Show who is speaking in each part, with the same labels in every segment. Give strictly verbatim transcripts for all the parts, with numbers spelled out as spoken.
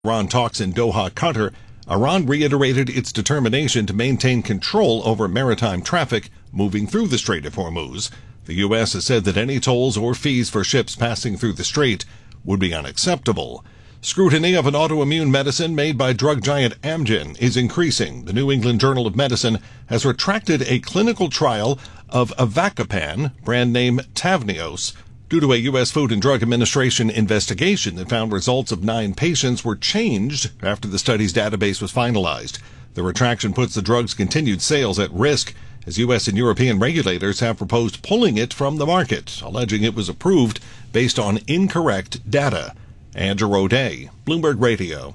Speaker 1: Iran talks in Doha, Qatar, Iran reiterated its determination to maintain control over maritime traffic moving through the Strait of Hormuz. The U S has said that any tolls or fees for ships passing through the strait would be unacceptable. Scrutiny of an autoimmune medicine made by drug giant Amgen is increasing. The New England Journal of Medicine has retracted a clinical trial of Avacopan, brand name Tavneos, due to a U S Food and Drug Administration investigation that found results of nine patients were changed after the study's database was finalized. The retraction puts the drug's continued sales at risk, as U S and European regulators have proposed pulling it from the market, alleging it was approved based on incorrect data. Andrew O'Day, Bloomberg Radio.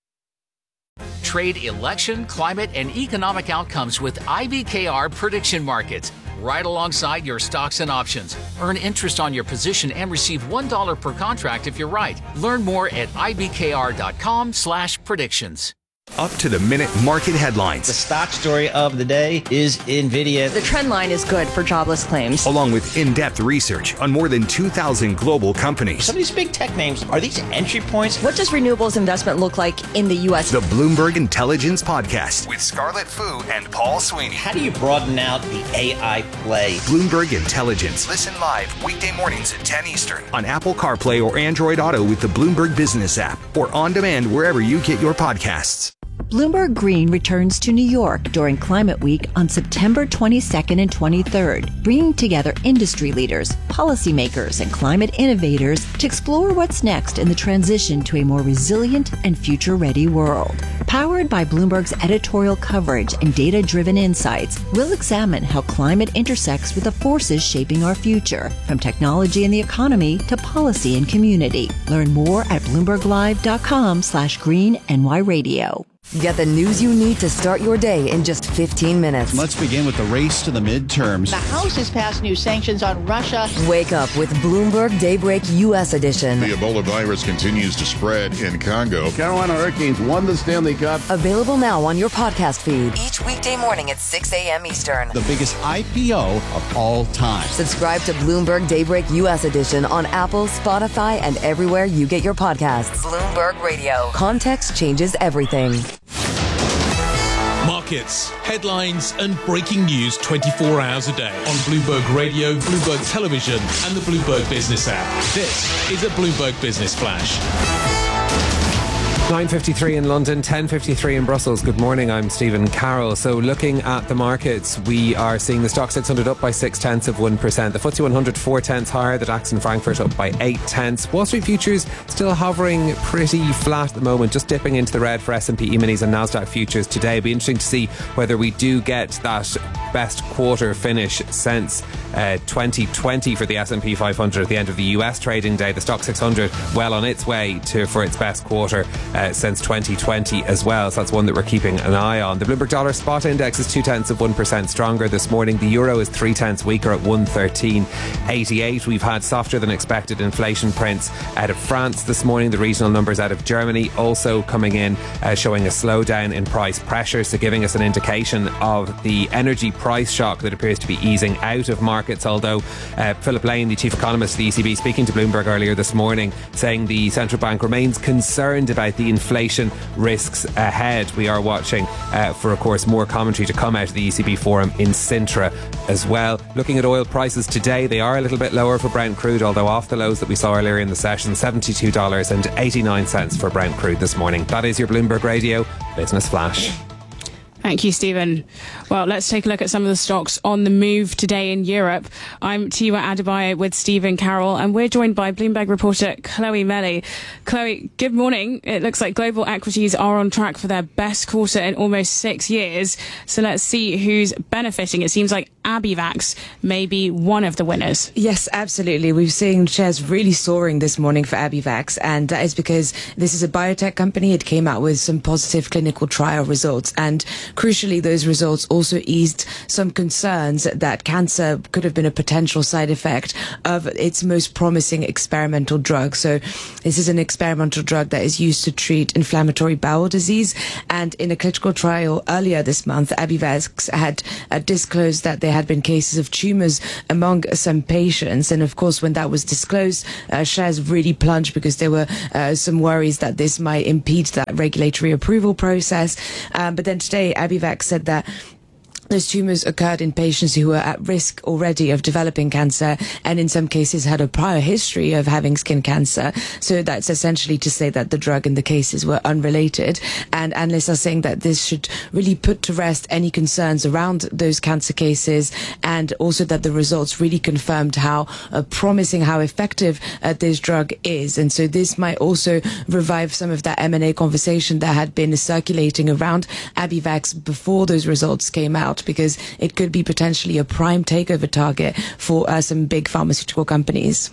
Speaker 2: Trade election, climate, and economic outcomes with I B K R Prediction Markets. Right alongside your stocks and options. Earn interest on your position and receive one dollar per contract if you're right. Learn more at ibkr.com slash predictions.
Speaker 3: Up-to-the-minute market headlines.
Speaker 4: The stock story of the day is NVIDIA.
Speaker 5: The trend line is good for jobless claims.
Speaker 3: Along with in-depth research on more than two thousand global companies.
Speaker 4: Some of these big tech names, are these entry points?
Speaker 5: What does renewables investment look like in the U S?
Speaker 3: The Bloomberg Intelligence Podcast with Scarlett Fu and Paul Sweeney.
Speaker 4: How do you broaden out the A I play?
Speaker 3: Bloomberg Intelligence. Listen live weekday mornings at ten Eastern on Apple CarPlay or Android Auto with the Bloomberg Business app or on demand wherever you get your podcasts.
Speaker 6: Bloomberg Green returns to New York during Climate Week on September twenty-second and twenty-third, bringing together industry leaders, policymakers, and climate innovators to explore what's next in the transition to a more resilient and future-ready world. Powered by Bloomberg's editorial coverage and data-driven insights, we'll examine how climate intersects with the forces shaping our future, from technology and the economy to policy and community. Learn more at bloomberglive.com slash green NY radio.
Speaker 7: Get the news you need to start your day in just fifteen minutes.
Speaker 8: Let's begin with the race to the midterms.
Speaker 9: The House has passed new sanctions on Russia.
Speaker 7: Wake up with Bloomberg Daybreak U S edition.
Speaker 10: The Ebola virus continues to spread in Congo.
Speaker 11: Carolina Hurricanes won the Stanley Cup.
Speaker 7: Available now on your podcast feed. Each weekday morning at six a.m. Eastern.
Speaker 8: The biggest I P O of all time.
Speaker 7: Subscribe to Bloomberg Daybreak U S edition on Apple, Spotify, and everywhere you get your podcasts. Bloomberg Radio. Context changes everything.
Speaker 12: Markets, headlines, and breaking news twenty-four hours a day on Bloomberg Radio, Bloomberg Television, and the Bloomberg Business app. This is a Bloomberg Business Flash.
Speaker 13: nine fifty-three in London, ten fifty-three in Brussels. Good morning, I'm Stephen Carroll. So looking at the markets, we are seeing the Stoxx six hundred up by six tenths of one percent. The F T S E one hundred four tenths higher. The DAX in Frankfurt up by eight tenths. Wall Street futures still hovering pretty flat at the moment, just dipping into the red for S and P E-minis and NASDAQ futures today. It'll be interesting to see whether we do get that best quarter finish since uh, twenty twenty for the S and P five hundred at the end of the U S trading day. The Stoxx six hundred well on its way to for its best quarter Uh, since twenty twenty as well, so that's one that we're keeping an eye on. The Bloomberg Dollar Spot Index is two tenths of one percent stronger this morning. The Euro is three tenths weaker at one thirteen eighty-eight. We've had softer than expected inflation prints out of France this morning. The regional numbers out of Germany also coming in, uh, showing a slowdown in price pressure, so giving us an indication of the energy price shock that appears to be easing out of markets. Although uh, Philip Lane, the chief economist of the E C B, speaking to Bloomberg earlier this morning, saying the central bank remains concerned about the inflation risks ahead. We are watching uh, for, of course, more commentary to come out of the E C B forum in Sintra as well. Looking at oil prices today, they are a little bit lower for Brent crude, although off the lows that we saw earlier in the session. seventy-two dollars and eighty-nine cents for Brent crude this morning. That is your Bloomberg Radio Business Flash.
Speaker 14: Thank you, Stephen. Well, let's take a look at some of the stocks on the move today in Europe. I'm Tiwa Adebayo with Stephen Carroll, and we're joined by Bloomberg reporter Chloe Melly. Chloe, good morning. It looks like global equities are on track for their best quarter in almost six years. So let's see who's benefiting. It seems like Abivax may be one of the winners.
Speaker 15: Yes, absolutely. We've seen shares really soaring this morning for Abivax, and that is because this is a biotech company. It came out with some positive clinical trial results, and crucially, those results also eased some concerns that cancer could have been a potential side effect of its most promising experimental drug. So this is an experimental drug that is used to treat inflammatory bowel disease. And in a clinical trial earlier this month, Abivax had uh, disclosed that they had been cases of tumors among some patients. And of course, when that was disclosed, uh, shares really plunged because there were uh, some worries that this might impede that regulatory approval process. Um, but then today, Abivax said that those tumors occurred in patients who were at risk already of developing cancer, and in some cases had a prior history of having skin cancer. So that's essentially to say that the drug and the cases were unrelated. And analysts are saying that this should really put to rest any concerns around those cancer cases, and also that the results really confirmed how uh, promising, how effective uh, this drug is. And so this might also revive some of that M and A conversation that had been circulating around Abivax before those results came out, because it could be potentially a prime takeover target for uh, some big pharmaceutical companies.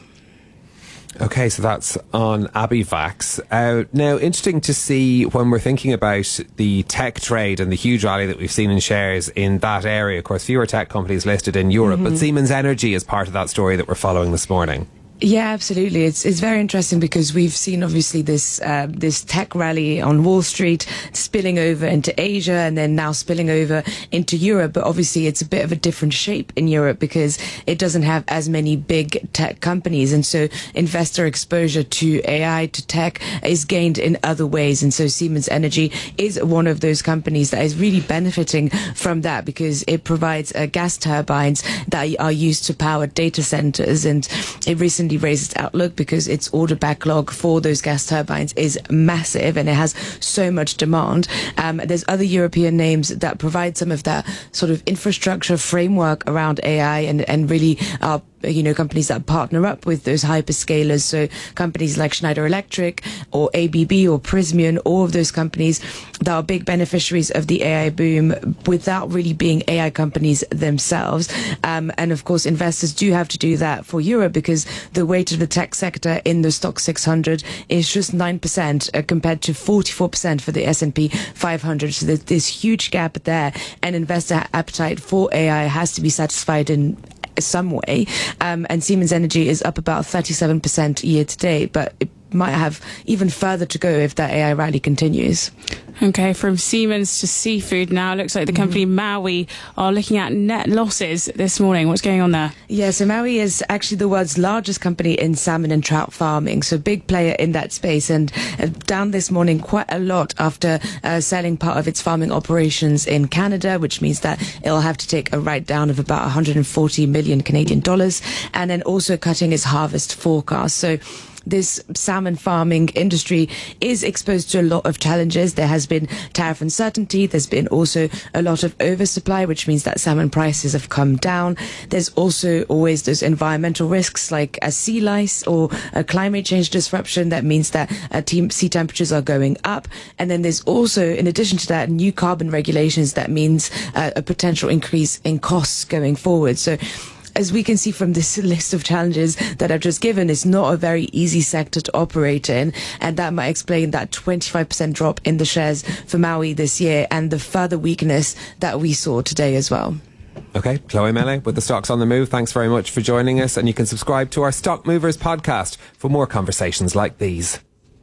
Speaker 13: Okay, so that's on Abivax. Uh, now, interesting to see when we're thinking about the tech trade and the huge rally that we've seen in shares in that area. Of course, fewer tech companies listed in Europe, mm-hmm. but Siemens Energy is part of that story that we're following this morning.
Speaker 15: Yeah, absolutely. It's it's very interesting because we've seen obviously this uh, this tech rally on Wall Street spilling over into Asia and then now spilling over into Europe. But obviously it's a bit of a different shape in Europe because it doesn't have as many big tech companies. And so investor exposure to A I, to tech is gained in other ways. And so Siemens Energy is one of those companies that is really benefiting from that because it provides uh, gas turbines that are used to power data centers. And it recently raised its outlook because its order backlog for those gas turbines is massive and it has so much demand. Um, there's other European names that provide some of that sort of infrastructure framework around A I and, and really are you know, companies that partner up with those hyperscalers. So companies like Schneider Electric or A B B or Prysmian, all of those companies that are big beneficiaries of the A I boom without really being A I companies themselves. Um, and of course, investors do have to do that for Europe because the weight of the tech sector in the stock six hundred is just nine percent uh, compared to forty-four percent for the S and P five hundred. So there's this huge gap there, and investor appetite for A I has to be satisfied in some way. Um, and Siemens Energy is up about thirty-seven percent year to date, but it might have even further to go if that A I rally continues.
Speaker 14: Okay, from Siemens to seafood now. Looks like the company mm-hmm. Maui are looking at net losses this morning. What's going on there?
Speaker 15: Yeah, so Maui is actually the world's largest company in salmon and trout farming, so big player in that space, and uh, down this morning quite a lot after uh, selling part of its farming operations in Canada, which means that it'll have to take a write-down of about one hundred forty million Canadian dollars, and then also cutting its harvest forecast. So this salmon farming industry is exposed to a lot of challenges. There has been tariff uncertainty. There's been also a lot of oversupply, which means that salmon prices have come down. There's also always those environmental risks like a sea lice or a climate change disruption. That means that uh, sea temperatures are going up. And then there's also, in addition to that, new carbon regulations. That means uh, a potential increase in costs going forward. So as we can see from this list of challenges that I've just given, it's not a very easy sector to operate in, and that might explain that twenty-five percent drop in the shares for Maui this year and the further weakness that we saw today as well.
Speaker 13: Okay, Chloe Mele with the Stocks on the Move. Thanks very much for joining us, and you can subscribe to our Stock Movers podcast for more conversations like these.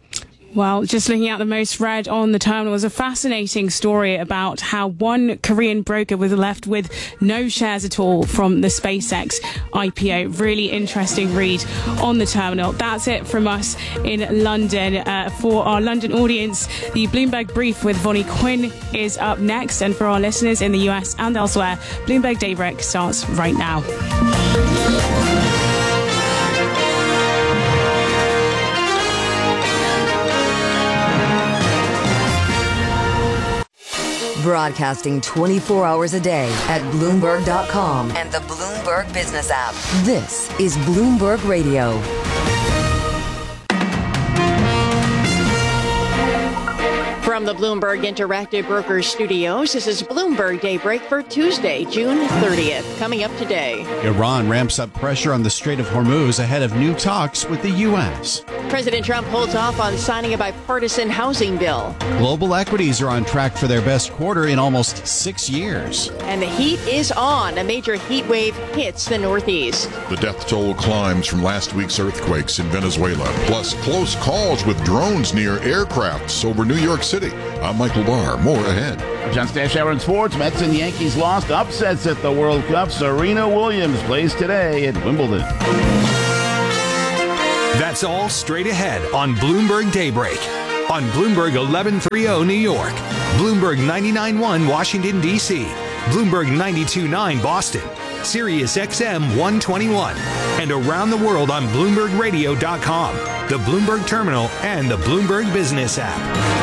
Speaker 14: Well, just looking at the most read on the terminal was a fascinating story about how one Korean broker was left with no shares at all from the SpaceX I P O. Really interesting read on the terminal. That's it from us in London. Uh, for our London audience, the Bloomberg Brief with Vonnie Quinn is up next. And for our listeners in the U S and elsewhere, Bloomberg Daybreak starts right now.
Speaker 7: Broadcasting twenty-four hours a day at Bloomberg dot com and the Bloomberg Business app. This is Bloomberg Radio.
Speaker 9: From the Bloomberg Interactive Brokers Studios, this is Bloomberg Daybreak for Tuesday, June thirtieth. Coming up today,
Speaker 8: Iran ramps up pressure on the Strait of Hormuz ahead of new talks with the U S.
Speaker 9: President Trump holds off on signing a bipartisan housing bill.
Speaker 8: Global equities are on track for their best quarter in almost six years.
Speaker 9: And the heat is on. A major heat wave hits the Northeast.
Speaker 10: The death toll climbs from last week's earthquakes in Venezuela, plus close calls with drones near aircrafts over New York City. Thursday. I'm Michael Barr. More ahead.
Speaker 11: I'm John Stashower in sports. Mets and Yankees lost upsets at the World Cup. Serena Williams plays today at Wimbledon.
Speaker 3: That's all straight ahead on Bloomberg Daybreak. On Bloomberg eleven thirty New York, Bloomberg ninety-nine point one Washington, D C, Bloomberg ninety-two point nine Boston, Sirius X M one twenty-one, and around the world on Bloomberg Radio dot com, the Bloomberg Terminal, and the Bloomberg Business app.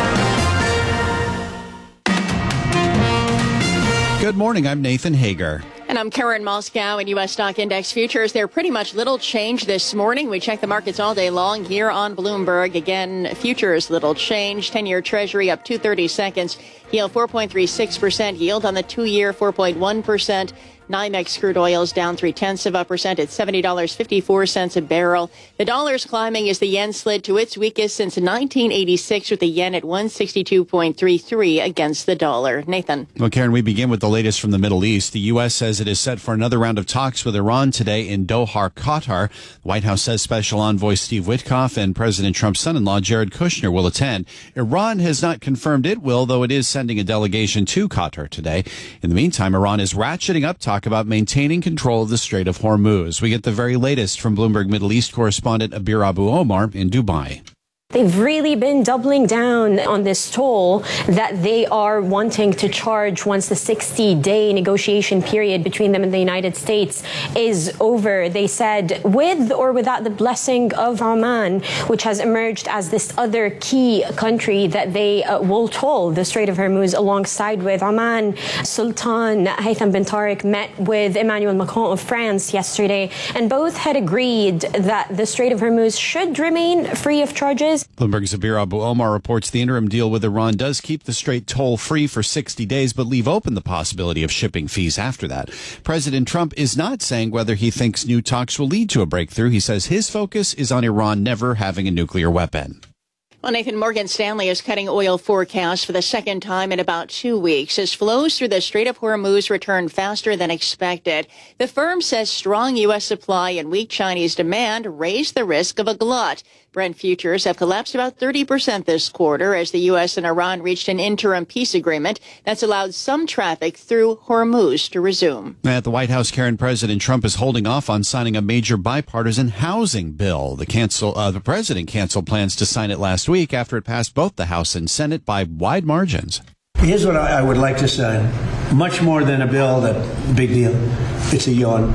Speaker 8: Good morning, I'm Nathan Hager.
Speaker 9: And I'm Karen Moscow. In U S stock index futures, they're pretty much little change this morning. We check the markets all day long here on Bloomberg. Again, futures little change. ten-year Treasury up two thirty seconds. Yield four point three six percent. Yield on the two-year four point one percent. NYMEX crude oil is down three-tenths of a percent at seventy dollars and fifty-four cents a barrel. The dollar's climbing as the yen slid to its weakest since nineteen eighty-six, with the yen at one sixty-two point three three against the dollar. Nathan.
Speaker 8: Well, Karen, we begin with the latest from the Middle East. The U S says it is set for another round of talks with Iran today in Doha, Qatar. The White House says Special Envoy Steve Witkoff and President Trump's son-in-law Jared Kushner will attend. Iran has not confirmed it will, though it is sending a delegation to Qatar today. In the meantime, Iran is ratcheting up talk about maintaining control of the Strait of Hormuz. We get the very latest from Bloomberg Middle East correspondent Abir Abu Omar in Dubai.
Speaker 16: They've really been doubling down on this toll that they are wanting to charge once the sixty-day negotiation period between them and the United States is over. They said with or without the blessing of Oman, which has emerged as this other key country that they uh, will toll the Strait of Hormuz alongside with Oman. Sultan Haytham bin Tariq met with Emmanuel Macron of France yesterday, and both had agreed that the Strait of Hormuz should remain free of charges.
Speaker 8: Bloomberg's Abir Abu Omar reports the interim deal with Iran does keep the strait toll-free for sixty days, but leave open the possibility of shipping fees after that. President Trump is not saying whether he thinks new talks will lead to a breakthrough. He says his focus is on Iran never having a nuclear weapon.
Speaker 9: Well, Nathan, Morgan Stanley is cutting oil forecasts for the second time in about two weeks as flows through the Strait of Hormuz return faster than expected. The firm says strong U S supply and weak Chinese demand raise the risk of a glut. Brent futures have collapsed about thirty percent this quarter as the U S and Iran reached an interim peace agreement that's allowed some traffic through Hormuz to resume.
Speaker 8: At the White House, Karen, President Trump is holding off on signing a major bipartisan housing bill. The cancel, uh, the president canceled plans to sign it last week after it passed both the House and Senate by wide margins.
Speaker 17: Here's what I would like to sign. Much more than a bill, that big deal. It's a yawn.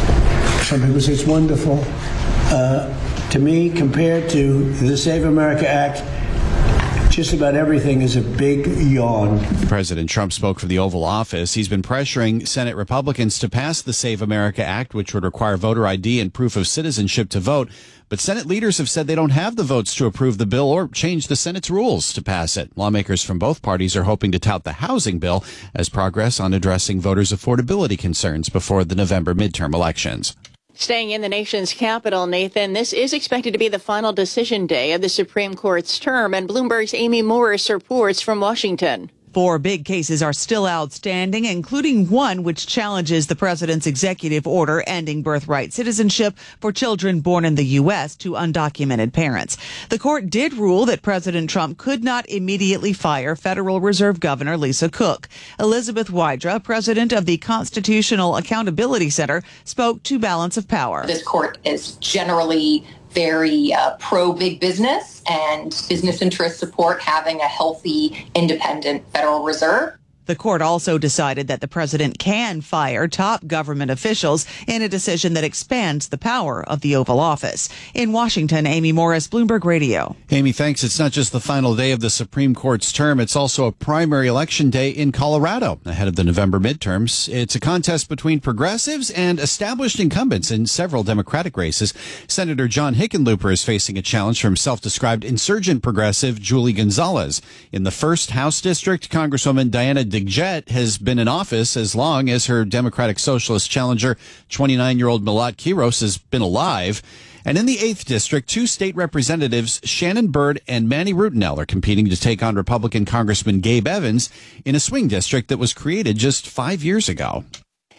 Speaker 17: Some people say it's wonderful. Uh, to me, compared to the Save America Act, just about everything is a big yawn.
Speaker 8: President Trump spoke for the Oval Office. He's been pressuring Senate Republicans to pass the Save America Act, which would require voter I D and proof of citizenship to vote. But Senate leaders have said they don't have the votes to approve the bill or change the Senate's rules to pass it. Lawmakers from both parties are hoping to tout the housing bill as progress on addressing voters' affordability concerns before the November midterm elections.
Speaker 9: Staying in the nation's capital, Nathan, this is expected to be the final decision day of the Supreme Court's term, and Bloomberg's Amy Morris reports from Washington.
Speaker 18: Four big cases are still outstanding, including one which challenges the president's executive order ending birthright citizenship for children born in the U S to undocumented parents. The court did rule that President Trump could not immediately fire Federal Reserve Governor Lisa Cook. Elizabeth Wydra, president of the Constitutional Accountability Center, spoke to Balance of Power.
Speaker 19: This court is generally very uh, pro-big business, and business interests support having a healthy, independent Federal Reserve.
Speaker 18: The court also decided that the president can fire top government officials in a decision that expands the power of the Oval Office. In Washington, Amy Morris, Bloomberg Radio.
Speaker 8: Amy, thanks. It's not just the final day of the Supreme Court's term. It's also a primary election day in Colorado ahead of the November midterms. It's a contest between progressives and established incumbents in several Democratic races. Senator John Hickenlooper is facing a challenge from self-described insurgent progressive Julie Gonzalez. In the first House district, Congresswoman Diana DeGette has been in office as long as her Democratic Socialist challenger, twenty-nine-year-old Milat Quiros, has been alive. And in the eighth District, two state representatives, Shannon Byrd and Manny Rutinel, are competing to take on Republican Congressman Gabe Evans in a swing district that was created just five years ago.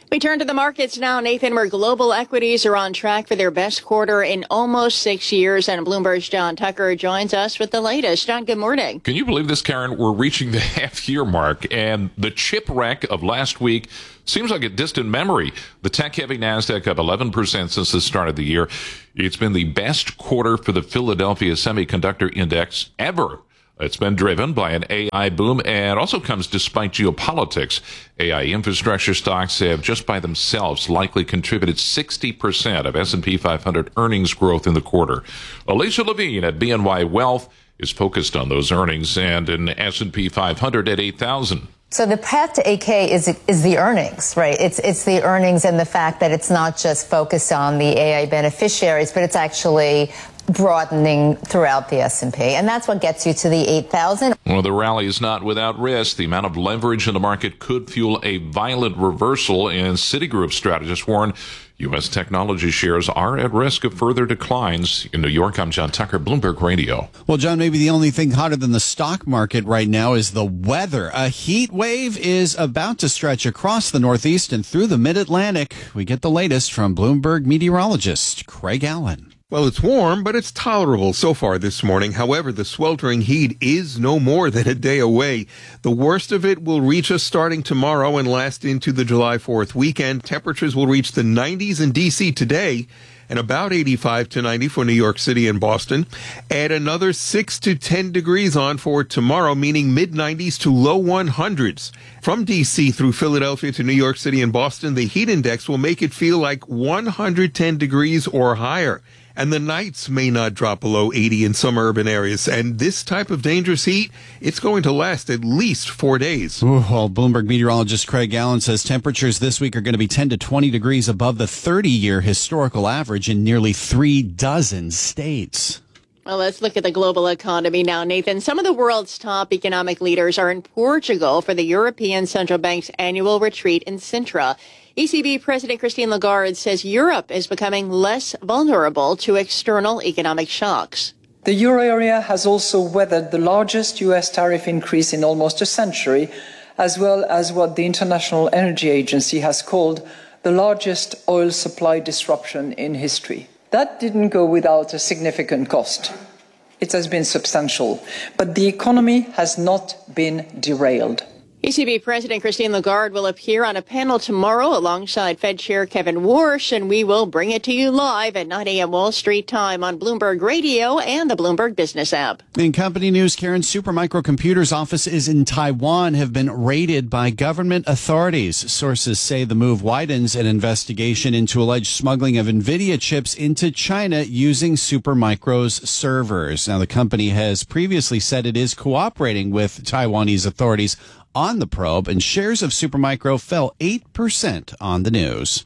Speaker 9: We turn to the markets now, Nathan, where global equities are on track for their best quarter in almost six years. And Bloomberg's John Tucker joins us with the latest. John, good morning.
Speaker 20: Can you believe this, Karen? We're reaching the half-year mark, and the chip wreck of last week seems like a distant memory. The tech-heavy NASDAQ up eleven percent since the start of the year. It's been the best quarter for the Philadelphia Semiconductor Index ever. It's been driven by an A I boom and also comes despite geopolitics. A I infrastructure stocks have just by themselves likely contributed sixty percent of S and P five hundred earnings growth in the quarter. Alicia Levine at B N Y Wealth is focused on those earnings and an S and P five hundred at eight thousand.
Speaker 21: So the path to eight K is is the earnings, right? It's it's the earnings and the fact that it's not just focused on the A I beneficiaries, but it's actually broadening throughout the S and P. And that's what gets you to the eight thousand.
Speaker 20: Well, the rally is not without risk. The amount of leverage in the market could fuel a violent reversal, and Citigroup strategists warn U S technology shares are at risk of further declines. In New York, I'm John Tucker, Bloomberg Radio.
Speaker 8: Well, John, maybe the only thing hotter than the stock market right now is the weather. A heat wave is about to stretch across the Northeast and through the Mid-Atlantic. We get the latest from Bloomberg meteorologist Craig Allen.
Speaker 22: Well, it's warm, but it's tolerable so far this morning. However, the sweltering heat is no more than a day away. The worst of it will reach us starting tomorrow and last into the July fourth weekend. Temperatures will reach the nineties in D C today and about eighty-five to ninety for New York City and Boston. Add another six to ten degrees on for tomorrow, meaning mid nineties to low one hundreds. From D C through Philadelphia to New York City and Boston, the heat index will make it feel like one hundred ten degrees or higher. And the nights may not drop below eighty in some urban areas. And this type of dangerous heat, it's going to last at least four days.
Speaker 8: Ooh, well, Bloomberg meteorologist Craig Allen says temperatures this week are going to be ten to twenty degrees above the thirty-year historical average in nearly three dozen states.
Speaker 9: Well, let's look at the global economy now, Nathan. Some of the world's top economic leaders are in Portugal for the European Central Bank's annual retreat in Sintra. E C B President Christine Lagarde says Europe is becoming less vulnerable to external economic shocks.
Speaker 23: The euro area has also weathered the largest U S tariff increase in almost a century, as well as what the International Energy Agency has called the largest oil supply disruption in history. That didn't go without a significant cost. It has been substantial, but the economy has not been derailed.
Speaker 9: E C B President Christine Lagarde will appear on a panel tomorrow alongside Fed Chair Kevin Warsh, and we will bring it to you live at nine a.m. Wall Street time on Bloomberg Radio and the Bloomberg Business app.
Speaker 8: In company news, Karen, Supermicro Computer's office is in Taiwan have been raided by government authorities. Sources say the move widens an investigation into alleged smuggling of NVIDIA chips into China using Supermicro's servers. Now, the company has previously said it is cooperating with Taiwanese authorities on the probe, and shares of Supermicro fell eight percent on the news.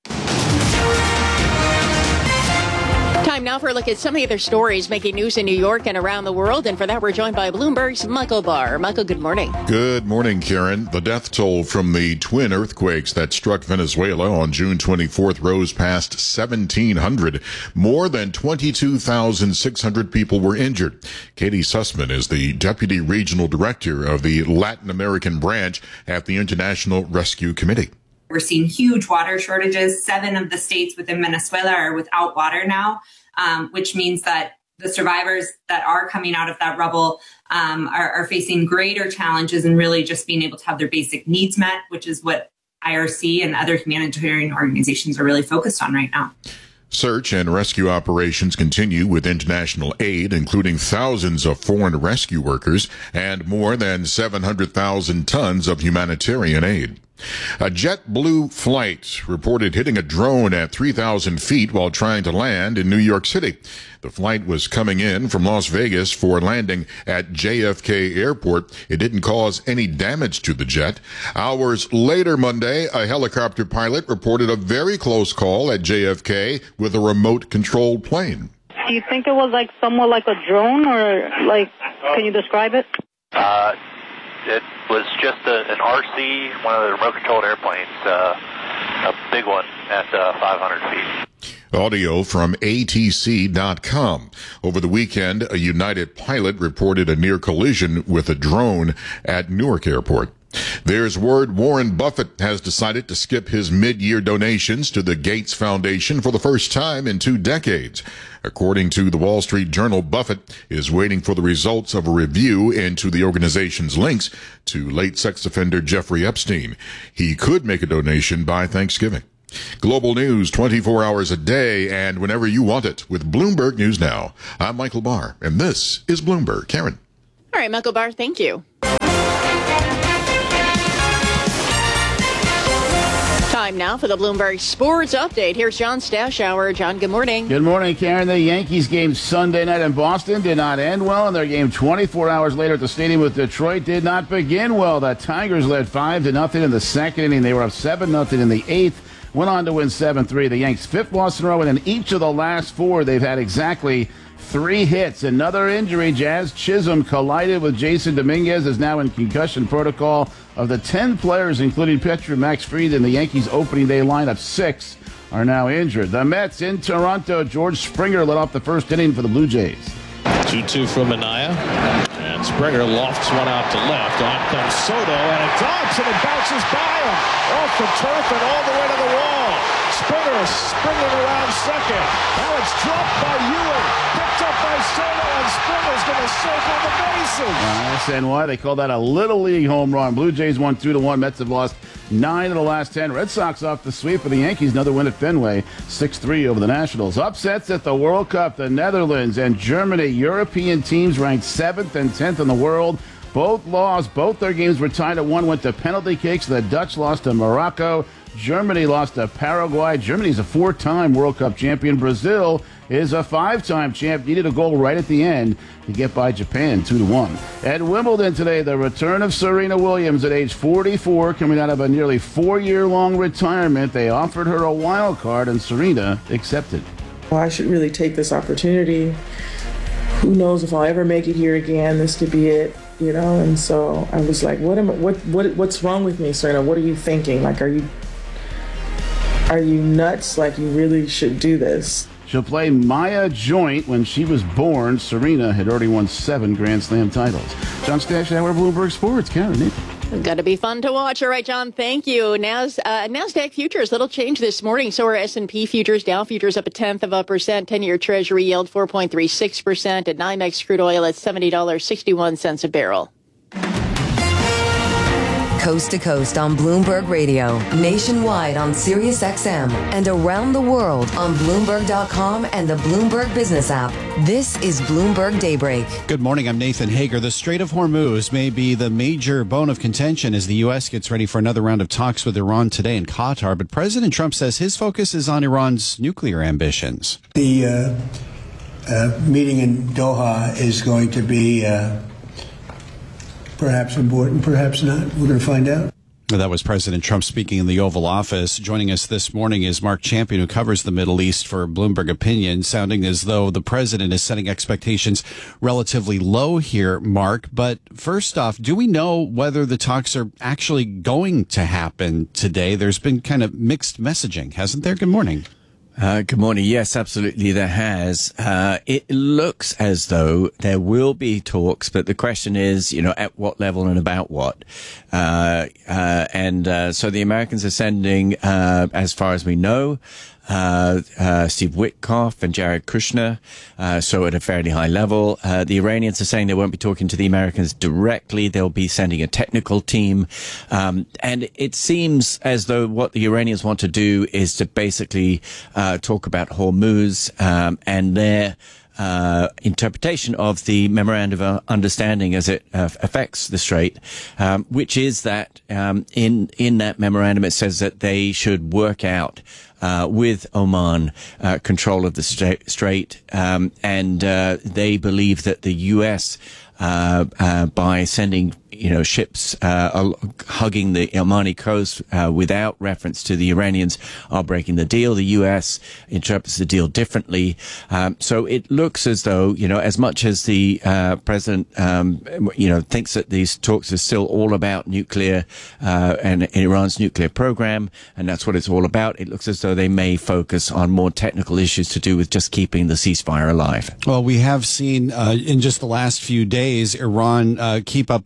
Speaker 9: Time now for a look at some of the other stories making news in New York and around the world. And for that, we're joined by Bloomberg's Michael Barr. Michael, good morning.
Speaker 10: Good morning, Karen. The death toll from the twin earthquakes that struck Venezuela on June twenty-fourth rose past seventeen hundred. More than twenty-two thousand six hundred people were injured. Katie Sussman is the Deputy Regional Director of the Latin American branch at the International Rescue Committee.
Speaker 24: We're seeing huge water shortages. Seven of the states within Venezuela are without water now, um, which means that the survivors that are coming out of that rubble um, are, are facing greater challenges in really just being able to have their basic needs met, which is what I R C and other humanitarian organizations are really focused on right now.
Speaker 10: Search and rescue operations continue with international aid, including thousands of foreign rescue workers and more than seven hundred thousand tons of humanitarian aid. A JetBlue flight reported hitting a drone at three thousand feet while trying to land in New York City. The flight was coming in from Las Vegas for landing at J F K Airport. It didn't cause any damage to the jet. Hours later Monday, a helicopter pilot reported a very close call at J F K with a remote-controlled plane.
Speaker 25: Do you think it was like somewhat like a drone, or like, can you describe it?
Speaker 26: Uh, it was just a, an R C, one of the remote-controlled airplanes, uh, a big one at uh, five hundred feet.
Speaker 10: Audio from A T C dot com. Over the weekend, a United pilot reported a near collision with a drone at Newark Airport. There's word Warren Buffett has decided to skip his mid-year donations to the Gates Foundation for the first time in two decades. According to the Wall Street Journal, Buffett is waiting for the results of a review into the organization's links to late sex offender Jeffrey Epstein. He could make a donation by Thanksgiving. Global news twenty-four hours a day and whenever you want it with Bloomberg News Now. I'm Michael Barr, and this is Bloomberg. Karen.
Speaker 9: All right, Michael Barr, thank you. Time now for the Bloomberg Sports Update. Here's John Stashower. John, good morning.
Speaker 11: Good morning, Karen. The Yankees game Sunday night in Boston did not end well, and their game twenty-four hours later at the stadium with Detroit did not begin well. The Tigers led five to nothing in the second inning. They were up seven nothing in the eighth. Went on to win seven three. The Yanks' fifth loss in a row, and in each of the last four, they've had exactly three hits. Another injury. Jazz Chisholm collided with Jason Dominguez, is now in concussion protocol. Of the ten players, including pitcher Max Fried in the Yankees' opening day lineup, six are now injured. The Mets in Toronto. George Springer led off the first inning for the Blue Jays.
Speaker 1: two two from Minaya. And Springer lofts one out to left. On comes Soto, and it drops, and it bounces by him. Off the turf and all the way to the wall. Springer springing around second. Now it's dropped by Ewing. Picked up by Soto, and Springer's going to circle the bases.
Speaker 11: Uh, S N Y, they call that a Little League home run. Blue Jays won two to one. Mets have lost nine of the last ten. Red Sox off the sweep for the Yankees. Another win at Fenway, six three over the Nationals. Upsets at the World Cup. The Netherlands and Germany, European teams ranked seventh and tenth in the world. Both lost. Both their games were tied at one, went to penalty kicks. The Dutch lost to Morocco. Germany lost to Paraguay. Germany's a four-time World Cup champion. Brazil is a five-time champ. Needed a goal right at the end to get by Japan two to one. At Wimbledon today, the return of Serena Williams at age forty-four, coming out of a nearly four-year-long retirement. They offered her a wild card, and Serena accepted.
Speaker 2: Well, I should really take this opportunity. Who knows if I'll ever make it here again? This could be it, you know. And so I was like, "What am I, what what what's wrong with me, Serena? What are you thinking? Like, are you are you nuts? Like, you really should do this."
Speaker 11: She'll play Maya Joint. When she was born, Serena had already won seven Grand Slam titles. John Stashower, Bloomberg Sports. Karen, Nathan.
Speaker 9: Got to be fun to watch. All right, John, thank you. Now's, uh, NASDAQ futures, little change this morning. So are S and P futures. Dow futures up a tenth of a percent. ten-year Treasury yield four point three six percent. At NYMEX crude oil at seventy dollars and sixty-one cents a barrel.
Speaker 7: Coast to coast on Bloomberg Radio, nationwide on Sirius X M, and around the world on Bloomberg dot com and the Bloomberg Business app. This is Bloomberg Daybreak.
Speaker 8: Good morning, I'm Nathan Hager. The Strait of Hormuz may be the major bone of contention as the U S gets ready for another round of talks with Iran today in Qatar. But President Trump says his focus is on Iran's nuclear ambitions.
Speaker 17: The uh, uh, meeting in Doha is going to be uh, perhaps important, perhaps not. We're going to find out.
Speaker 8: That was President Trump speaking in the Oval Office. Joining us this morning is Mark Champion, who covers the Middle East for Bloomberg Opinion, sounding as though the president is setting expectations relatively low here, Mark. But first off, do we know whether the talks are actually going to happen today? There's been kind of mixed messaging, hasn't there? Good morning.
Speaker 4: Uh, good morning. Yes, absolutely, there has. Uh, it looks as though there will be talks, but the question is, you know, at what level and about what? Uh, uh, and uh, so the Americans are sending, uh, as far as we know, Uh, uh, Steve Witkoff and Jared Kushner, uh, so at a fairly high level. Uh, the Iranians are saying they won't be talking to the Americans directly. They'll be sending a technical team. Um, and it seems as though what the Iranians want to do is to basically, uh, talk about Hormuz, um, and their, Uh, interpretation of the memorandum of understanding as it uh, affects the strait, um, which is that um, in in that memorandum it says that they should work out uh, with Oman uh, control of the strait, strait um, and uh, they believe that the U S uh, uh, by sending you know ships uh, hugging the Omani coast uh, without reference to the Iranians are breaking the deal. The U S interprets the deal differently. Um, so it looks as though, you know, as much as the uh, president, um, you know, thinks that these talks are still all about nuclear uh, and Iran's nuclear program, and that's what it's all about, it looks as though they may focus on more technical issues to do with just keeping the ceasefire alive.
Speaker 8: Well, we have seen uh, in just the last few days Iran uh, keep up attacks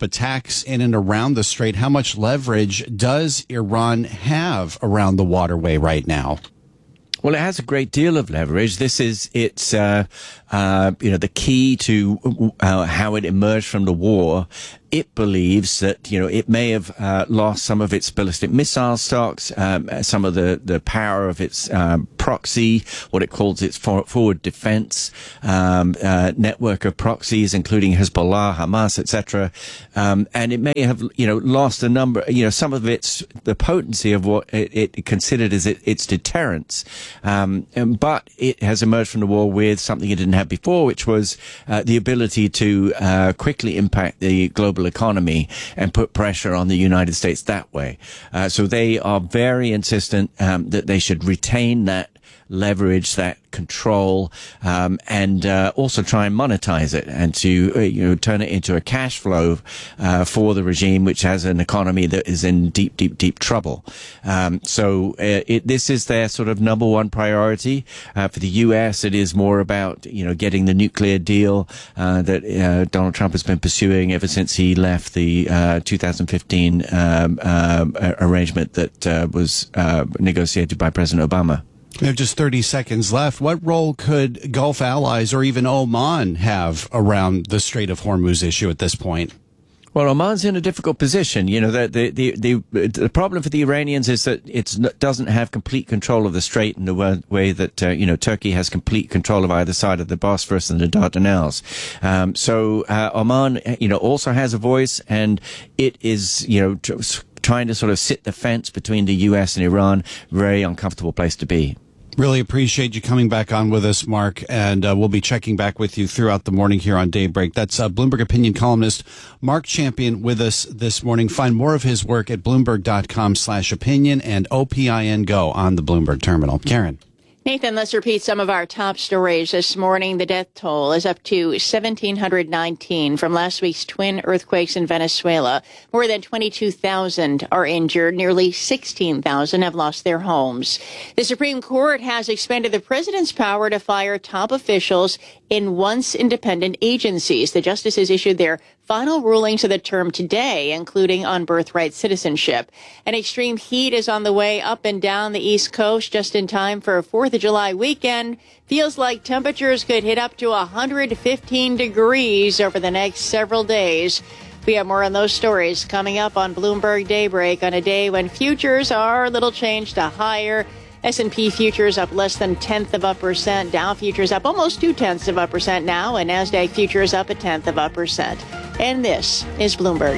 Speaker 8: attacks in and around the strait, how much leverage does Iran have around the waterway right now?
Speaker 4: Well, it has a great deal of leverage. This is its, uh, uh, you know, the key to uh, how it emerged from the war. It believes that, you know, it may have uh, lost some of its ballistic missile stocks, um, some of the, the power of its um, proxy, what it calls its for- forward defense um, uh, network of proxies, including Hezbollah, Hamas, et cetera. Um, and it may have, you know, lost a number, you know, some of its, the potency of what it, it considered as it, its deterrence. Um, but it has emerged from the war with something it didn't have before, which was uh, the ability to uh, quickly impact the global economy and put pressure on the United States that way. Uh, so they are very insistent um, that they should retain that leverage, that control, um, and uh, also try and monetize it and to uh, you know turn it into a cash flow uh, for the regime, which has an economy that is in deep, deep, deep trouble. Um, so uh, it, this is their sort of number one priority. Uh, for the U S, it is more about you know getting the nuclear deal uh, that uh, Donald Trump has been pursuing ever since he left the uh, two thousand fifteen um, uh, arrangement that uh, was uh, negotiated by President Obama.
Speaker 8: We have just thirty seconds left. What role could Gulf allies or even Oman have around the Strait of Hormuz issue at this point?
Speaker 4: Well, Oman's in a difficult position. You know, the the the the, the problem for the Iranians is that it doesn't have complete control of the strait in the way that uh, you know Turkey has complete control of either side of the Bosphorus and the Dardanelles. Um, so uh, Oman, you know, also has a voice, and it is you know tr- trying to sort of sit the fence between the U S and Iran. Very uncomfortable place to be.
Speaker 8: Really appreciate you coming back on with us, Mark, and uh, we'll be checking back with you throughout the morning here on Daybreak. That's uh, Bloomberg opinion columnist Mark Champion with us this morning. Find more of his work at bloomberg.com slash opinion and O P I N Go on the Bloomberg terminal. Karen.
Speaker 9: Nathan, let's repeat some of our top stories this morning. The death toll is up to one thousand seven hundred nineteen from last week's twin earthquakes in Venezuela. More than twenty-two thousand are injured. Nearly sixteen thousand have lost their homes. The Supreme Court has expanded the president's power to fire top officials in once independent agencies. The justices issued their final rulings of the term today, including on birthright citizenship. And extreme heat is on the way up and down the East Coast just in time for a fourth of July weekend. Feels like temperatures could hit up to one hundred fifteen degrees over the next several days. We have more on those stories coming up on Bloomberg Daybreak on a day when futures are a little changed to higher. S and P futures up less than tenth of a percent. Dow futures up almost two tenths of a percent now, and NASDAQ futures up a tenth of a percent. And this is Bloomberg.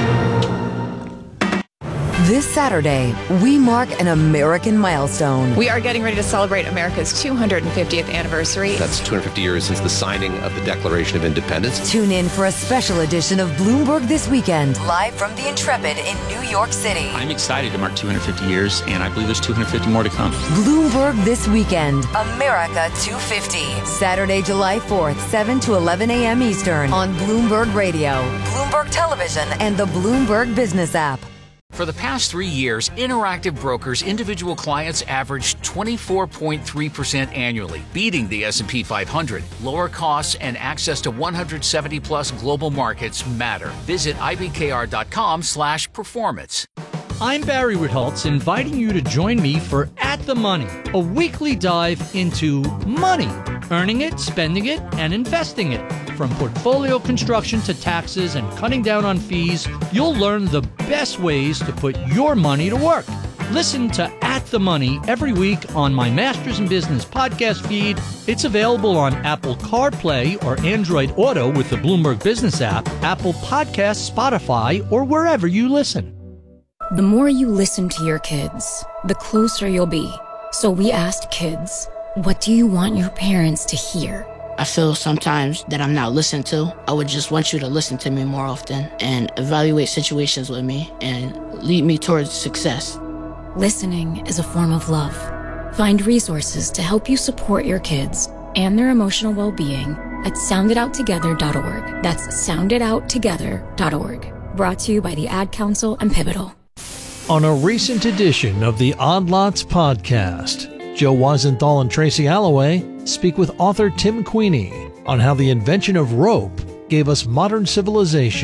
Speaker 7: This Saturday, we mark an American milestone.
Speaker 5: We are getting ready to celebrate America's two hundred fiftieth anniversary.
Speaker 6: That's two hundred fifty years since the signing of the Declaration of Independence.
Speaker 7: Tune in for a special edition of Bloomberg This Weekend, live from the Intrepid in New York City.
Speaker 12: I'm excited to mark two hundred fifty years, and I believe there's two hundred fifty more to come.
Speaker 7: Bloomberg This Weekend, America two fifty. Saturday, July fourth, seven to eleven a.m. Eastern on Bloomberg Radio, Bloomberg Television, and the Bloomberg Business app.
Speaker 13: For the past three years, Interactive Brokers individual clients averaged twenty-four point three percent annually, beating the S and P five hundred. Lower costs and access to one hundred seventy plus global markets matter. Visit I B K R dot com slash performance.
Speaker 14: I'm Barry Ritholtz, inviting you to join me for At the Money, a weekly dive into money, earning it, spending it, and investing it. From portfolio construction to taxes and cutting down on fees, you'll learn the best ways to put your money to work. Listen to At the Money every week on my Masters in Business podcast feed. It's available on Apple CarPlay or Android Auto with the Bloomberg Business app, Apple Podcasts, Spotify, or wherever you listen.
Speaker 15: The more you listen to your kids, the closer you'll be. So we asked kids, what do you want your parents to hear?
Speaker 27: I feel sometimes that I'm not listened to. I would just want you to listen to me more often and evaluate situations with me and lead me towards success.
Speaker 15: Listening is a form of love. Find resources to help you support your kids and their emotional well-being at sound it out together dot org. That's sound it out together dot org. Brought to you by the Ad Council and Pivotal.
Speaker 14: On a recent edition of the Odd Lots podcast, Joe Weisenthal and Tracy Alloway speak with author Tim Queenie on how the invention of rope gave us modern civilization.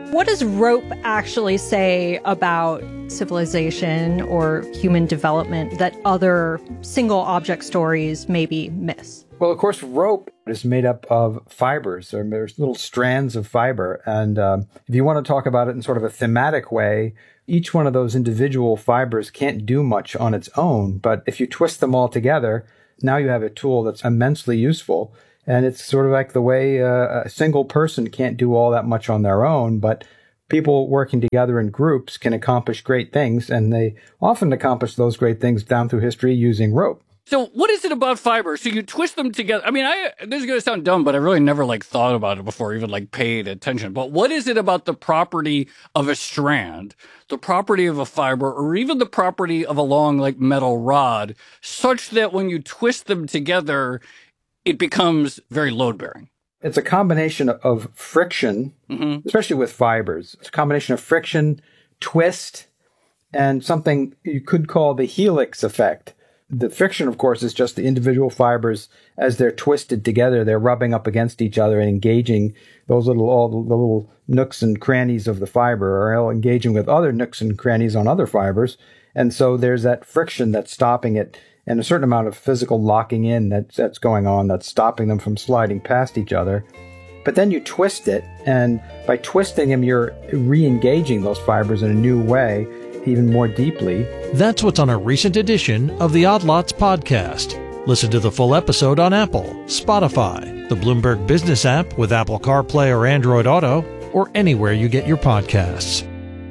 Speaker 3: What does rope actually say about civilization or human development that other single object stories maybe miss?
Speaker 16: Well, of course, rope is made up of fibers. There's little strands of fiber. And um, if you want to talk about it in sort of a thematic way, each one of those individual fibers can't do much on its own. But if you twist them all together, now you have a tool that's immensely useful. And it's sort of like the way uh, a single person can't do all that much on their own, but people working together in groups can accomplish great things, and they often accomplish those great things down through history using rope.
Speaker 18: So what is it about fiber? So you twist them together. I mean, I this is going to sound dumb, but I really never like thought about it before, even like paid attention. But what is it about the property of a strand, the property of a fiber, or even the property of a long like metal rod, such that when you twist them together, it becomes very load-bearing?
Speaker 16: It's a combination of friction, mm-hmm. especially with fibers. It's a combination of friction, twist, and something you could call the helix effect. The friction, of course, is just the individual fibers as they're twisted together. They're rubbing up against each other and engaging those little, all the little nooks and crannies of the fiber, or all engaging with other nooks and crannies on other fibers. And so there's that friction that's stopping it, and a certain amount of physical locking in that's, that's going on that's stopping them from sliding past each other. But then you twist it, and by twisting them, you're re-engaging those fibers in a new way, even more deeply.
Speaker 1: That's what's on a recent edition of the Odd Lots podcast. Listen to the full episode on Apple, Spotify, the Bloomberg Business app with Apple CarPlay or Android Auto, or anywhere you get your podcasts.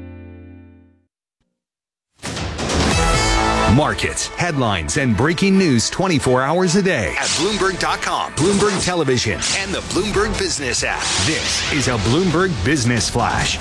Speaker 19: Markets, headlines, and breaking news twenty-four hours a day at Bloomberg dot com, Bloomberg Television, and the Bloomberg Business app. This is a Bloomberg Business Flash.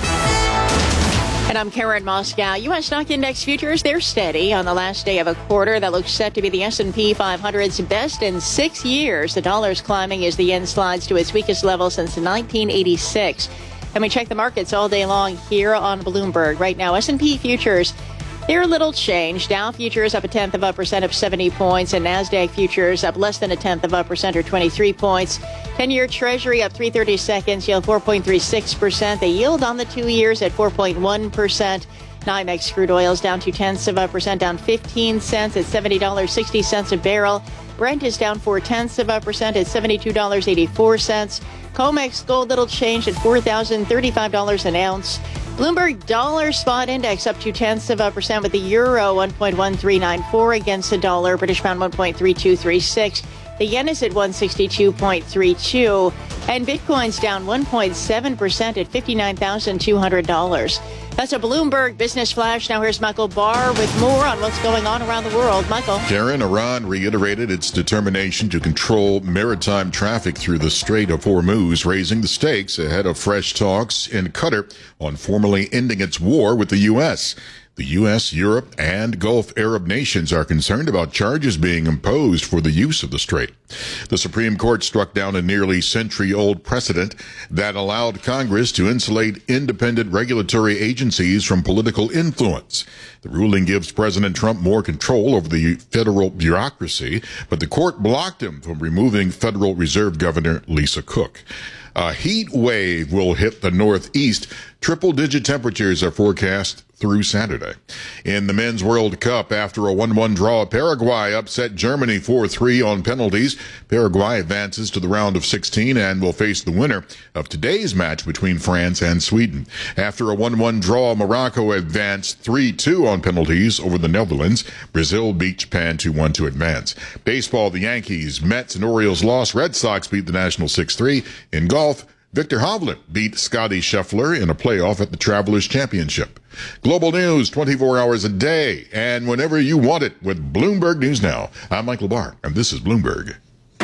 Speaker 9: And I'm Karen Moscow. U S stock index futures, they're steady on the last day of a quarter. That looks set to be the S and P five hundred's best in six years. The dollar's climbing as the yen slides to its weakest level since nineteen eighty-six. And we check the markets all day long here on Bloomberg. Right now, S and P futures, they're a little changed. Dow futures up a tenth of a percent of seventy points, and NASDAQ futures up less than a tenth of a percent or twenty-three points. ten-year Treasury up three thirty-seconds, yield four point three six percent. The yield on the two years at four point one percent. NYMEX crude oil's down two tenths of a percent, down fifteen cents at seventy dollars and sixty cents a barrel. Brent is down four tenths of a percent at seventy-two dollars and eighty-four cents. COMEX gold little change at four thousand thirty-five dollars an ounce. Bloomberg Dollar Spot Index up two tenths of a percent, with the euro one point one three nine four against the dollar. British pound one point three two three six. The yen is at one sixty-two point three two. And Bitcoin's down one point seven percent at fifty-nine thousand two hundred dollars. That's a Bloomberg Business Flash. Now here's Michael Barr with more on what's going on around the world. Michael.
Speaker 10: Karen, Iran reiterated its determination to control maritime traffic through the Strait of Hormuz, raising the stakes ahead of fresh talks in Qatar on formally ending its war with the U S. The U S, Europe, and Gulf Arab nations are concerned about charges being imposed for the use of the strait. The Supreme Court struck down a nearly century-old precedent that allowed Congress to insulate independent regulatory agencies from political influence. The ruling gives President Trump more control over the federal bureaucracy, but the court blocked him from removing Federal Reserve Governor Lisa Cook. A heat wave will hit the Northeast. Triple-digit temperatures are forecast through Saturday. In the Men's World Cup, after a one one draw, Paraguay upset Germany four three on penalties. Paraguay advances to the round of sixteen and will face the winner of today's match between France and Sweden. After a one one draw, Morocco advanced three two on penalties over the Netherlands. Brazil beat Japan two one to advance. Baseball, the Yankees, Mets, and Orioles lost. Red Sox beat the Nationals six three. In golf, Victor Hovland beat Scotty Scheffler in a playoff at the Travelers Championship. Global news twenty-four hours a day and whenever you want it with Bloomberg News Now. I'm Michael Barr, and this is Bloomberg.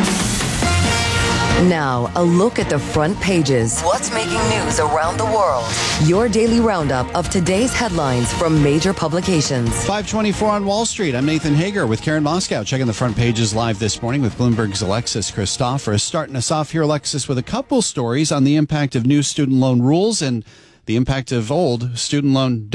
Speaker 7: Now, a look at the front pages. What's making news around the world? Your daily roundup of today's headlines from major publications.
Speaker 8: five twenty-four on Wall Street. I'm Nathan Hager with Karen Moscow, checking the front pages live this morning with Bloomberg's Alexis Christoforous. Starting us off here, Alexis, with a couple stories on the impact of new student loan rules and the impact of old student loan debt.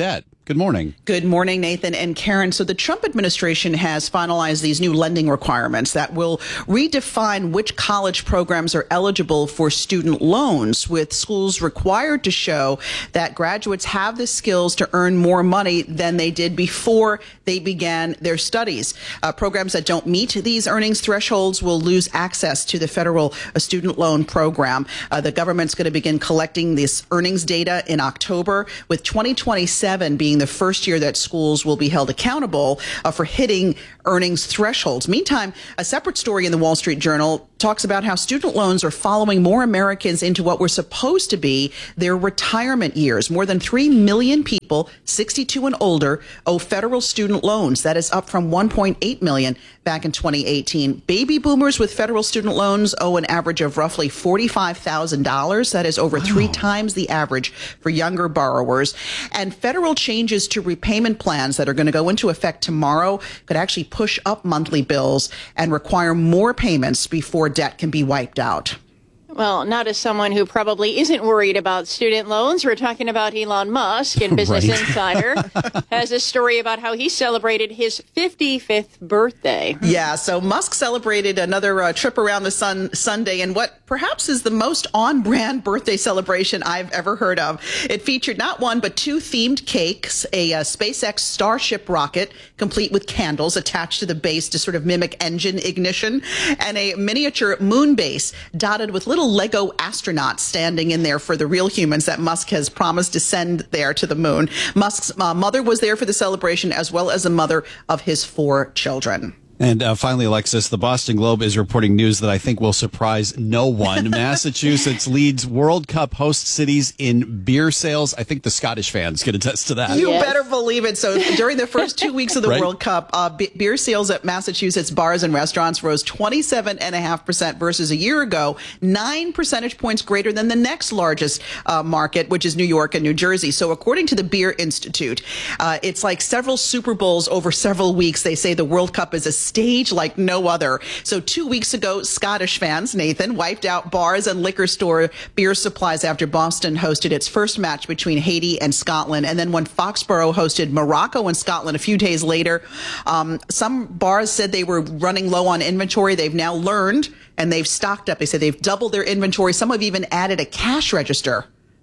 Speaker 8: Good morning.
Speaker 20: Good morning, Nathan and Karen. So the Trump administration has finalized these new lending requirements that will redefine which college programs are eligible for student loans, with schools required to show that graduates have the skills to earn more money than they did before they began their studies. Uh, programs that don't meet these earnings thresholds will lose access to the federal uh, student loan program. Uh, the government's going to begin collecting this earnings data in October, with twenty twenty-seven being the first year that schools will be held accountable uh, for hitting earnings thresholds. Meantime, a separate story in the Wall Street Journal talks about how student loans are following more Americans into what were supposed to be their retirement years. More than three million people, sixty-two and older, owe federal student loans. That is up from one point eight million back in twenty eighteen. Baby boomers with federal student loans owe an average of roughly forty-five thousand dollars. That is over wow. three times the average for younger borrowers. And federal changes to repayment plans that are going to go into effect tomorrow could actually push up monthly bills and require more payments before debt can be wiped out.
Speaker 9: Well, not as someone who probably isn't worried about student loans. We're talking about Elon Musk, and Business right. Insider has a story about how he celebrated his fifty-fifth birthday.
Speaker 20: Yeah, so Musk celebrated another uh, trip around the sun Sunday in what perhaps is the most on-brand birthday celebration I've ever heard of. It featured not one, but two themed cakes, a uh, SpaceX Starship rocket, complete with candles attached to the base to sort of mimic engine ignition, and a miniature moon base dotted with little Lego astronauts standing in there for the real humans that Musk has promised to send there to the moon. Musk's uh, mother was there for the celebration, as well as a mother of his four children.
Speaker 8: And uh, finally, Alexis, the Boston Globe is reporting news that I think will surprise no one. Massachusetts leads World Cup host cities in beer sales. I think the Scottish fans can attest to that.
Speaker 20: You
Speaker 9: yes.
Speaker 20: better believe it. So during the first two weeks of the
Speaker 8: right?
Speaker 20: World Cup, uh, b- beer sales at Massachusetts bars and restaurants rose twenty-seven point five percent versus a year ago, nine percentage points greater than the next largest uh, market, which is New York and New Jersey. So according to the Beer Institute, uh, it's like several Super Bowls over several weeks. They say the World Cup is a stage like no other. So two weeks ago, Scottish fans, Nathan, wiped out bars and liquor store beer supplies after Boston hosted its first match between Haiti and Scotland. And then when Foxborough hosted Morocco and Scotland a few days later, um, some bars said they were running low on inventory. They've now learned and they've stocked up. They said they've doubled their inventory. Some have even added a cash register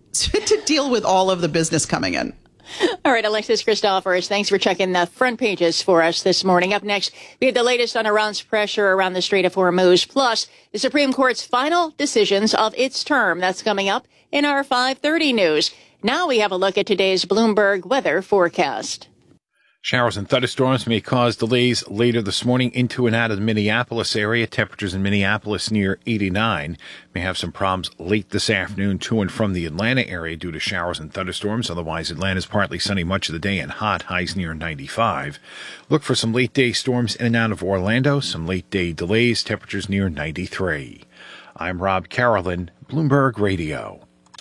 Speaker 20: to deal with all of the business coming in.
Speaker 9: All right, Alexis Christophers, thanks for checking the front pages for us this morning. Up next, we have the latest on Iran's pressure around the Strait of Hormuz, plus the Supreme Court's final decisions of its term. That's coming up in our five thirty news. Now we have a look at today's Bloomberg weather forecast.
Speaker 21: Showers and thunderstorms may cause delays later this morning into and out of the Minneapolis area. Temperatures in Minneapolis near eighty-nine. May have some problems late this afternoon to and from the Atlanta area due to showers and thunderstorms. Otherwise, Atlanta's partly sunny much of the day and hot, highs near ninety-five. Look for some late-day storms in and out of Orlando. Some late-day delays, temperatures near ninety-three. I'm Rob Carolyn, Bloomberg Radio.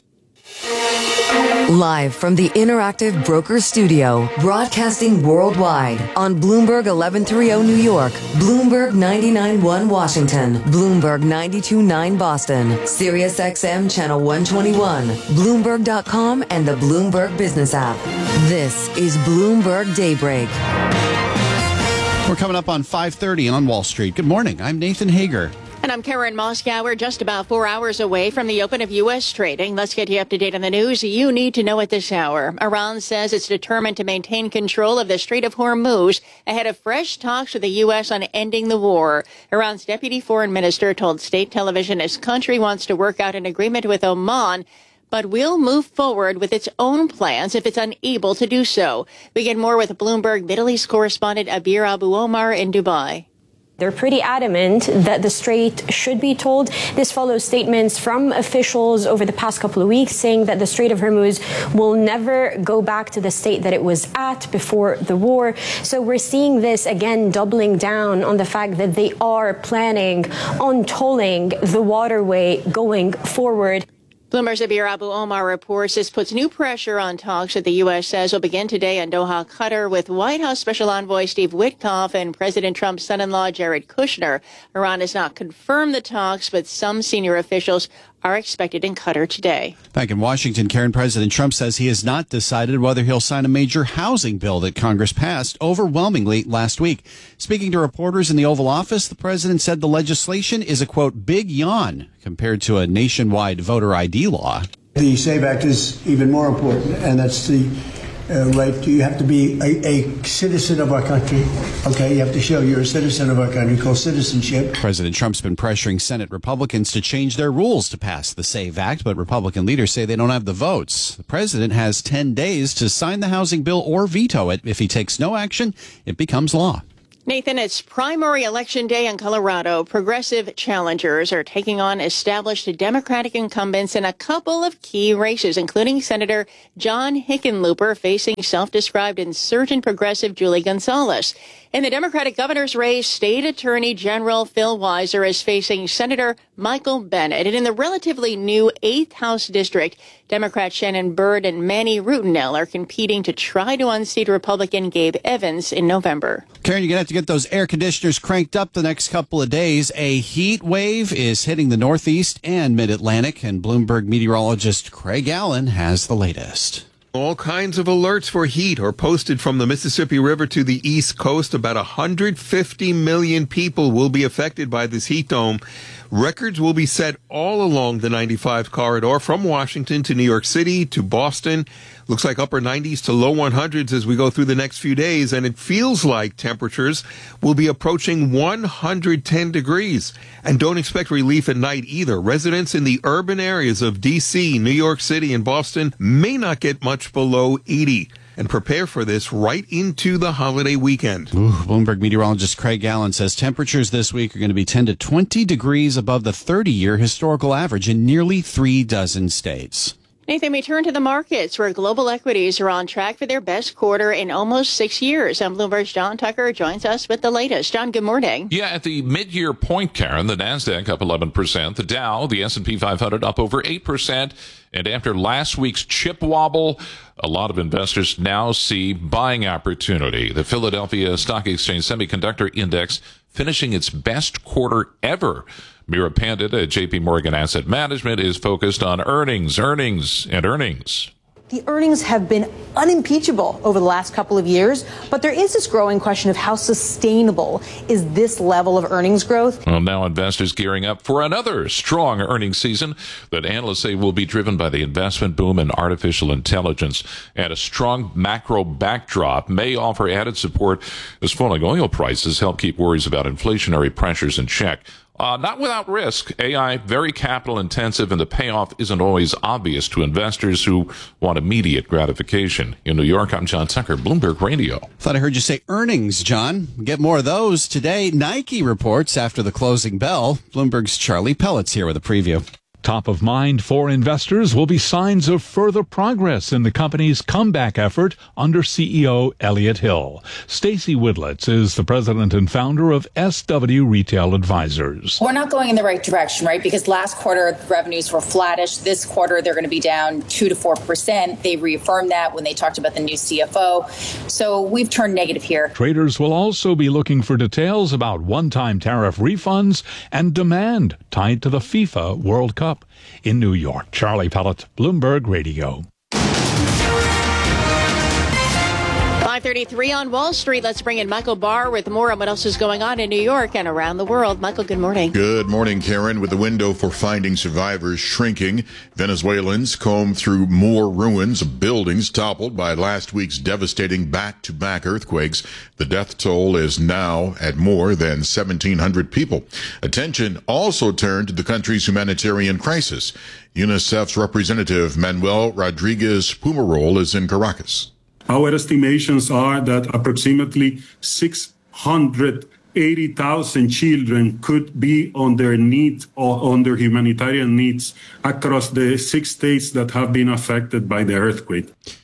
Speaker 7: Live from the Interactive Brokers Studio, broadcasting worldwide on Bloomberg eleven thirty New York, Bloomberg ninety-nine point one Washington, Bloomberg ninety-two point nine Boston, Sirius X M Channel one twenty-one, Bloomberg dot com, and the Bloomberg Business app. This is Bloomberg Daybreak.
Speaker 8: We're coming up on five thirty on Wall Street. Good morning. I'm Nathan Hager.
Speaker 9: And I'm Karen Moskauer, just about four hours away from the open of U S trading. Let's get you up to date on the news you need to know at this hour. Iran says it's determined to maintain control of the Strait of Hormuz ahead of fresh talks with the U S on ending the war. Iran's deputy foreign minister told state television his country wants to work out an agreement with Oman, but will move forward with its own plans if it's unable to do so. We get more with Bloomberg Middle East correspondent Abir Abu Omar in Dubai.
Speaker 22: They're pretty adamant that the Strait should be told. This follows statements from officials over the past couple of weeks saying that the Strait of Hormuz will never go back to the state that it was at before the war. So we're seeing this again doubling down on the fact that they are planning on tolling the waterway going forward.
Speaker 9: Bloomberg's Abir Abu Omar reports this puts new pressure on talks that the U S says will begin today in Doha, Qatar, with White House Special Envoy Steve Witkoff and President Trump's son-in-law Jared Kushner. Iran has not confirmed the talks, but some senior officials are expected in Qatar today.
Speaker 8: Back in Washington, Karen, President Trump says he has not decided whether he'll sign a major housing bill that Congress passed overwhelmingly last week. Speaking to reporters in the Oval Office, the president said the legislation is a, quote, big yawn compared to a nationwide voter I D law.
Speaker 2: The SAVE Act is even more important, and that's the uh, right to, you have to be a, a citizen of our country. Okay, you have to show you're a citizen of our country, called citizenship.
Speaker 8: President Trump's been pressuring Senate Republicans to change their rules to pass the SAVE Act, but Republican leaders say they don't have the votes. The president has ten days to sign the housing bill or veto it. If he takes no action, it becomes law.
Speaker 9: Nathan, it's primary election day in Colorado. Progressive challengers are taking on established Democratic incumbents in a couple of key races, including Senator John Hickenlooper facing self-described insurgent progressive Julie Gonzalez. In the Democratic governor's race, State Attorney General Phil Weiser is facing Senator Michael Bennet. And in the relatively new eighth House District, Democrats Shannon Byrd and Manny Rutinel are competing to try to unseat Republican Gabe Evans in November.
Speaker 8: Karen, you're going to have to get those air conditioners cranked up the next couple of days. A heat wave is hitting the Northeast and Mid-Atlantic, and Bloomberg meteorologist Craig Allen has the latest.
Speaker 11: All kinds of alerts for heat are posted from the Mississippi River to the East Coast. About one hundred fifty million people will be affected by this heat dome. Records will be set all along the ninety-five corridor from Washington to New York City to Boston. Looks like upper nineties to low hundreds as we go through the next few days, and it feels like temperatures will be approaching one hundred ten degrees. And don't expect relief at night either. Residents in the urban areas of D C, New York City, and Boston may not get much below eighty. And prepare for this right into the holiday weekend.
Speaker 8: Ooh, Bloomberg meteorologist Craig Allen says temperatures this week are going to be ten to twenty degrees above the thirty-year historical average in nearly three dozen states.
Speaker 9: Nathan, we turn to the markets where global equities are on track for their best quarter in almost six years. And Bloomberg's John Tucker joins us with the latest. John, good morning.
Speaker 17: Yeah, at the mid-year point, Karen, the NASDAQ up eleven percent, the Dow, the S and P five hundred up over eight percent. And after last week's chip wobble, a lot of investors now see buying opportunity. The Philadelphia Stock Exchange Semiconductor Index finishing its best quarter ever. Mira Pandit at J P Morgan Asset Management is focused on earnings, earnings, and earnings.
Speaker 23: The earnings have been unimpeachable over the last couple of years, but there is this growing question of how sustainable is this level of earnings growth.
Speaker 17: Well, now investors gearing up for another strong earnings season that analysts say will be driven by the investment boom in artificial intelligence, and a strong macro backdrop may offer added support as falling oil prices help keep worries about inflationary pressures in check. Uh, not without risk. A I, very capital intensive, and the payoff isn't always obvious to investors who want immediate gratification. In New York, I'm John Tucker, Bloomberg Radio.
Speaker 8: Thought I heard you say earnings, John. Get more of those today. Nike reports after the closing bell. Bloomberg's Charlie Pellet's here with a preview.
Speaker 24: Top of mind for investors will be signs of further progress in the company's comeback effort under C E O Elliott Hill. Stacy Widlitz is the president and founder of S W Retail Advisors.
Speaker 25: We're not going in the right direction, right? Because last quarter revenues were flattish. This quarter they're going to be down two to four percent. They reaffirmed that when they talked about the new C F O. So we've turned negative here.
Speaker 24: Traders will also be looking for details about one-time tariff refunds and demand tied to the FIFA World Cup. In New York, Charlie Pellet, Bloomberg Radio.
Speaker 9: five thirty-three on Wall Street. Let's bring in Michael Barr with more on what else is going on in New York and around the world. Michael, good morning.
Speaker 10: Good morning, Karen. With the window for finding survivors shrinking, Venezuelans comb through more ruins of buildings toppled by last week's devastating back-to-back earthquakes. The death toll is now at more than seventeen hundred people. Attention also turned to the country's humanitarian crisis. UNICEF's representative Manuel Rodriguez Pumarol is in Caracas.
Speaker 26: Our estimations are that approximately six hundred eighty thousand children could be on their needs or on their humanitarian needs across the six states that have been affected by the earthquake.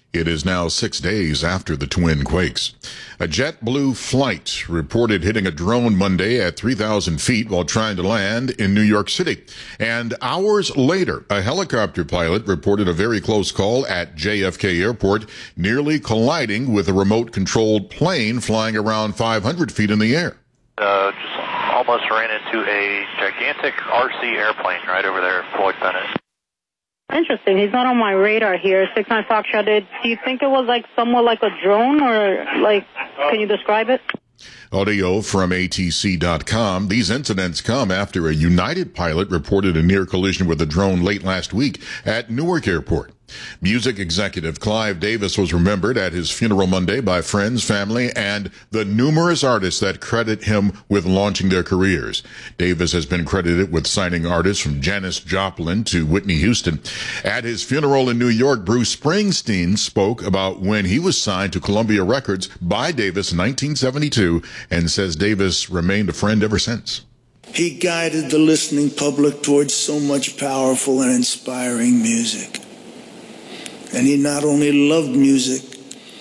Speaker 10: It is now six days after the twin quakes. A JetBlue flight reported hitting a drone Monday at three thousand feet while trying to land in New York City. And hours later, a helicopter pilot reported a very close call at J F K Airport, nearly colliding with a remote-controlled plane flying around five hundred feet in the air.
Speaker 4: Uh, just almost ran into a gigantic R C airplane right over there, Floyd Bennett.
Speaker 5: Interesting. He's not on my radar here. six nine Foxtrot. Did, do you think it was like somewhat like a drone, or like, can you describe it?
Speaker 10: Audio from A T C dot com. These incidents come after a United pilot reported a near collision with a drone late last week at Newark Airport. Music executive Clive Davis was remembered at his funeral Monday by friends, family, and the numerous artists that credit him with launching their careers. Davis has been credited with signing artists from Janis Joplin to Whitney Houston. At his funeral in New York, Bruce Springsteen spoke about when he was signed to Columbia Records by Davis in nineteen seventy-two and says Davis remained a friend ever since.
Speaker 6: He guided the listening public towards so much powerful and inspiring music. And he not only loved music,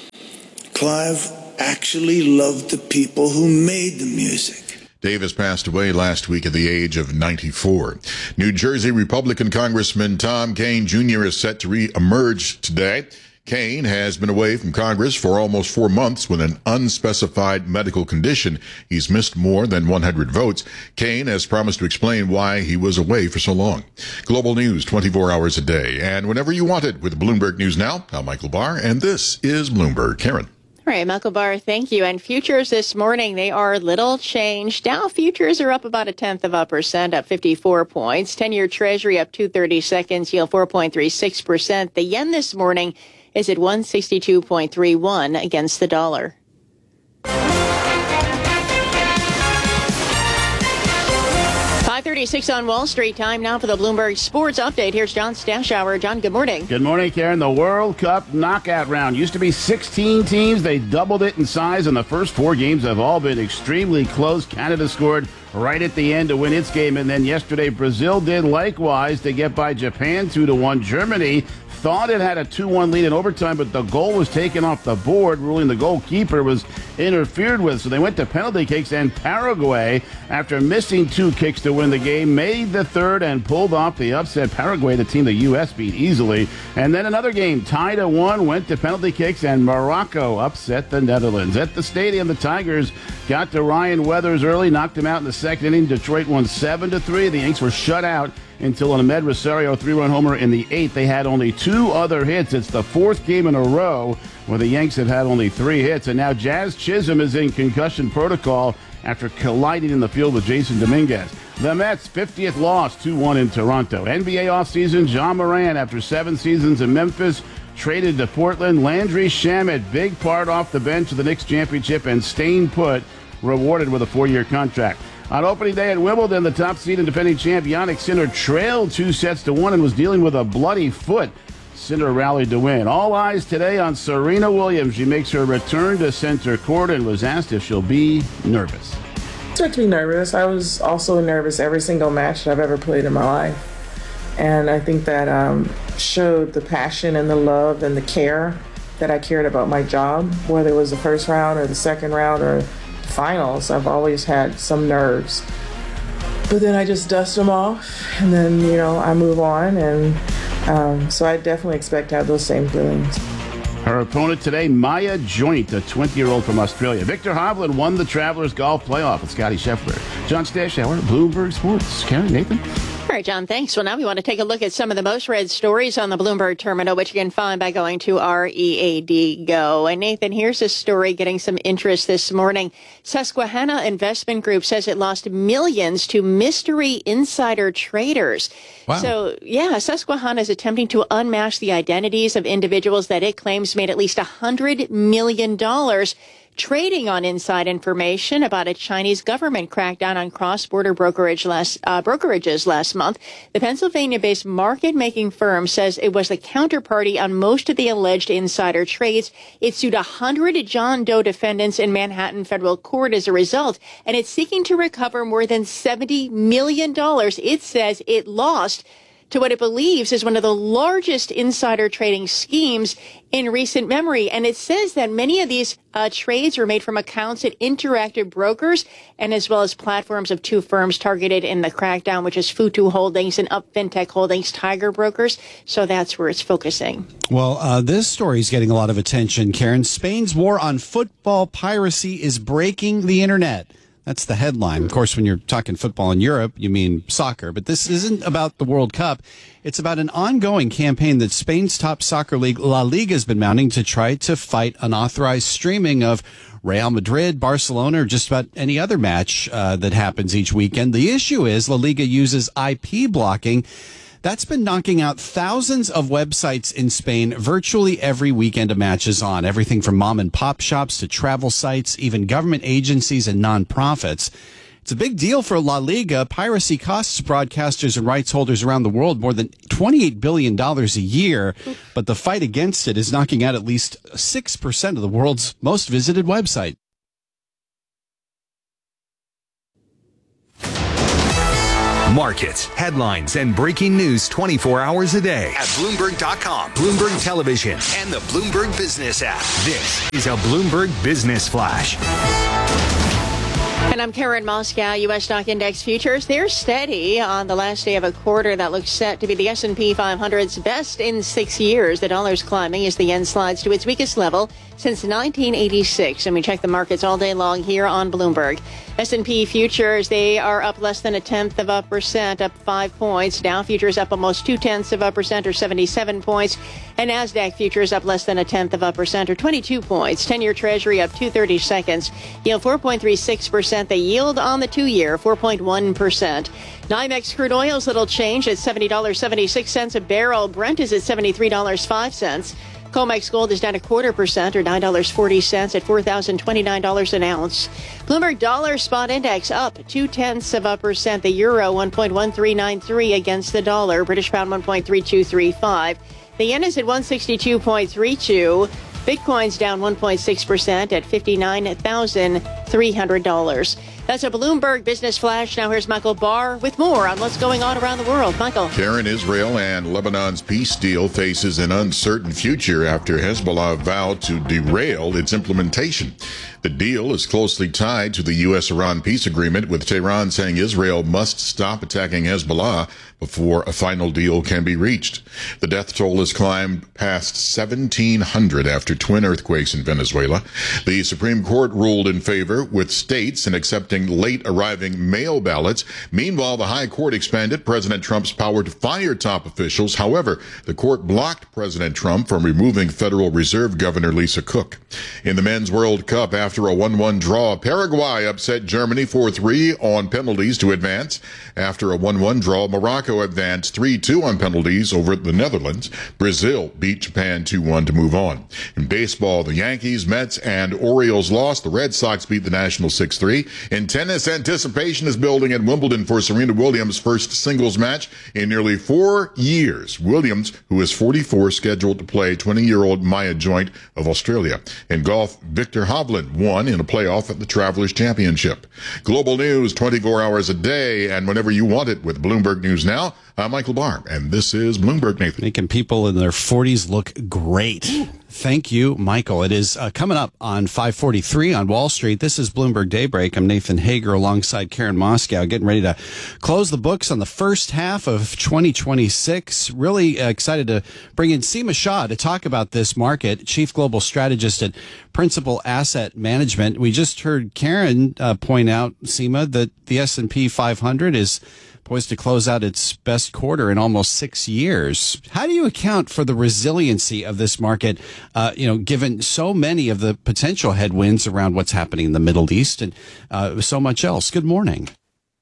Speaker 6: Clive actually loved the people who made the music.
Speaker 10: Davis passed away last week at the age of ninety-four. New Jersey Republican Congressman Tom Kean Junior is set to re-emerge today. Kean has been away from Congress for almost four months with an unspecified medical condition. He's missed more than one hundred votes. Kean has promised to explain why he was away for so long. Global news twenty-four hours a day and whenever you want it with Bloomberg News Now. I'm Michael Barr, and this is Bloomberg. Karen.
Speaker 9: All right, Michael Barr, thank you. And futures this morning, they are little changed. Dow futures are up about a tenth of a percent, up fifty-four points. ten-year Treasury up two thirty seconds, yield four point three six percent. The yen this morning is at one sixty-two point three one against the dollar. five thirty-six on Wall Street. Time now for the Bloomberg Sports Update. Here's John Stashower. John, good morning.
Speaker 12: Good morning, Karen. The World Cup knockout round used to be sixteen teams. They doubled it in size, and the first four games have all been extremely close. Canada scored right at the end to win its game, and then yesterday Brazil did likewise to get by Japan two to one. Germany thought it had a two one lead in overtime, but the goal was taken off the board, ruling the goalkeeper was interfered with. So they went to penalty kicks, and Paraguay, after missing two kicks to win the game, made the third and pulled off the upset. Paraguay, the team the U S beat easily. And then another game, tied at one, went to penalty kicks, and Morocco upset the Netherlands. At the stadium, the Tigers got to Ryan Weathers early, knocked him out in the second inning. Detroit won seven to three. The Yanks were shut out until an Ahmed Rosario three-run homer in the eighth. They had only two other hits. It's the fourth game in a row where the Yanks have had only three hits. And now Jazz Chisholm is in concussion protocol after colliding in the field with Jason Dominguez. The Mets' fiftieth loss, two one in Toronto. N B A offseason, John Moran, after seven seasons in Memphis, traded to Portland. Landry Shamet, big part off the bench of the Knicks championship, and staying put, rewarded with a four-year contract. On opening day at Wimbledon, the top seed and defending champ Jannik Sinner trailed two sets to one and was dealing with a bloody foot. Sinner rallied to win. All eyes today on Serena Williams. She makes her return to center court and was asked if she'll be nervous.
Speaker 13: I expect to be nervous. I was also nervous every single match that I've ever played in my life. And I think that um, showed the passion and the love and the care that I cared about my job, whether it was the first round or the second round or finals. I've always had some nerves, but then I just dust them off, and then you know I move on, and um, so I definitely expect to have those same feelings.
Speaker 12: Her opponent today, Maya Joint, a twenty-year-old from Australia. Victor Hovland won the Travelers Golf Playoff with Scotty Scheffler. John Stashower, Bloomberg Sports. Karen, Nathan.
Speaker 9: All right, John, thanks. Well, now we want to take a look at some of the most read stories on the Bloomberg Terminal, which you can find by going to R E A D Go. And Nathan, here's a story getting some interest this morning. Susquehanna Investment Group says it lost millions to mystery insider traders.
Speaker 8: Wow.
Speaker 9: So, yeah, Susquehanna is attempting to unmask the identities of individuals that it claims made at least one hundred million dollars trading on inside information about a Chinese government crackdown on cross-border brokerage last, uh, brokerages last month. The Pennsylvania-based market-making firm says it was the counterparty on most of the alleged insider trades. It sued one hundred John Doe defendants in Manhattan federal court as a result, and it's seeking to recover more than seventy million dollars it says it lost to what it believes is one of the largest insider trading schemes in recent memory. And it says that many of these uh, trades were made from accounts at Interactive Brokers and as well as platforms of two firms targeted in the crackdown, which is Futu Holdings and Up FinTech Holdings, Tiger Brokers. So that's where it's focusing.
Speaker 8: Well, uh, this story is getting a lot of attention, Karen. Spain's war on football piracy is breaking the internet. That's the headline. Of course, when you're talking football in Europe, you mean soccer. But this isn't about the World Cup. It's about an ongoing campaign that Spain's top soccer league, La Liga, has been mounting to try to fight unauthorized streaming of Real Madrid, Barcelona, or just about any other match uh, that happens each weekend. The issue is La Liga uses I P blocking. That's been knocking out thousands of websites in Spain virtually every weekend a match is on. Everything from mom and pop shops to travel sites, even government agencies and nonprofits. It's a big deal for La Liga. Piracy costs broadcasters and rights holders around the world more than twenty-eight billion dollars a year. But the fight against it is knocking out at least six percent of the world's most visited website.
Speaker 19: Markets, headlines, and breaking news twenty-four hours a day at Bloomberg dot com, Bloomberg Television, and the Bloomberg Business app. This is a Bloomberg Business Flash.
Speaker 9: And I'm Karen Moscow. U S stock index futures, they're steady on the last day of a quarter that looks set to be the S and P five hundred's best in six years. The dollar's climbing as the yen slides to its weakest level since nineteen eighty-six. And we check the markets all day long here on Bloomberg. S and P futures, they are up less than a tenth of a percent, up five points. Dow futures up almost two tenths of a percent, or seventy-seven points. And NASDAQ futures up less than a tenth of a percent, or twenty-two points. ten-year Treasury up two thirty-seconds. Yield four point three six percent. The yield on the two-year, four point one percent. NYMEX crude oil's little change at seventy dollars and seventy-six cents a barrel. Brent is at seventy-three dollars and five cents. COMEX gold is down a quarter percent, or nine dollars and forty cents at four thousand twenty-nine dollars an ounce. Bloomberg Dollar Spot Index up two tenths of a percent. The euro one point one three nine three against the dollar. British pound one point three two three five. The yen is at one sixty-two point three two. Bitcoin's down one point six percent at fifty-nine thousand three hundred dollars. That's a Bloomberg Business Flash. Now here's Michael Barr with more on what's going on around the world. Michael.
Speaker 10: Karen, Israel and Lebanon's peace deal faces an uncertain future after Hezbollah vowed to derail its implementation. The deal is closely tied to the U S Iran peace agreement, with Tehran saying Israel must stop attacking Hezbollah before a final deal can be reached. The death toll has climbed past seventeen hundred after twin earthquakes in Venezuela. The Supreme Court ruled in favor, with states in accepting late arriving mail ballots. Meanwhile, the High Court expanded President Trump's power to fire top officials. However, the court blocked President Trump from removing Federal Reserve Governor Lisa Cook. In the Men's World Cup, after a one one draw, Paraguay upset Germany four three on penalties to advance. After a one one draw, Morocco advanced three two on penalties over the Netherlands. Brazil beat Japan two one to move on. In baseball, the Yankees, Mets, and Orioles lost. The Red Sox beat the Nationals six three. In tennis, anticipation is building at Wimbledon for Serena Williams' first singles match in nearly four years. Williams, who is forty-four, scheduled to play twenty-year-old Maya Joint of Australia. In golf, Victor Hovland won in a playoff at the Travelers Championship. Global news twenty-four hours a day and whenever you want it with Bloomberg News Now. I'm Michael Barr, and this is Bloomberg, Nathan.
Speaker 8: Making people in their forties look great. Thank you, Michael. It is uh, coming up on five forty-three on Wall Street. This is Bloomberg Daybreak. I'm Nathan Hager alongside Karen Moscow, getting ready to close the books on the first half of twenty twenty-six. Really uh, excited to bring in Seema Shah to talk about this market, Chief Global Strategist at Principal Asset Management. We just heard Karen uh, point out, Seema, that the S and P five hundred is poised to close out its best quarter in almost six years. How do you account for the resiliency of this market, uh, you know, given so many of the potential headwinds around what's happening in the Middle East and uh, so much else? Good morning.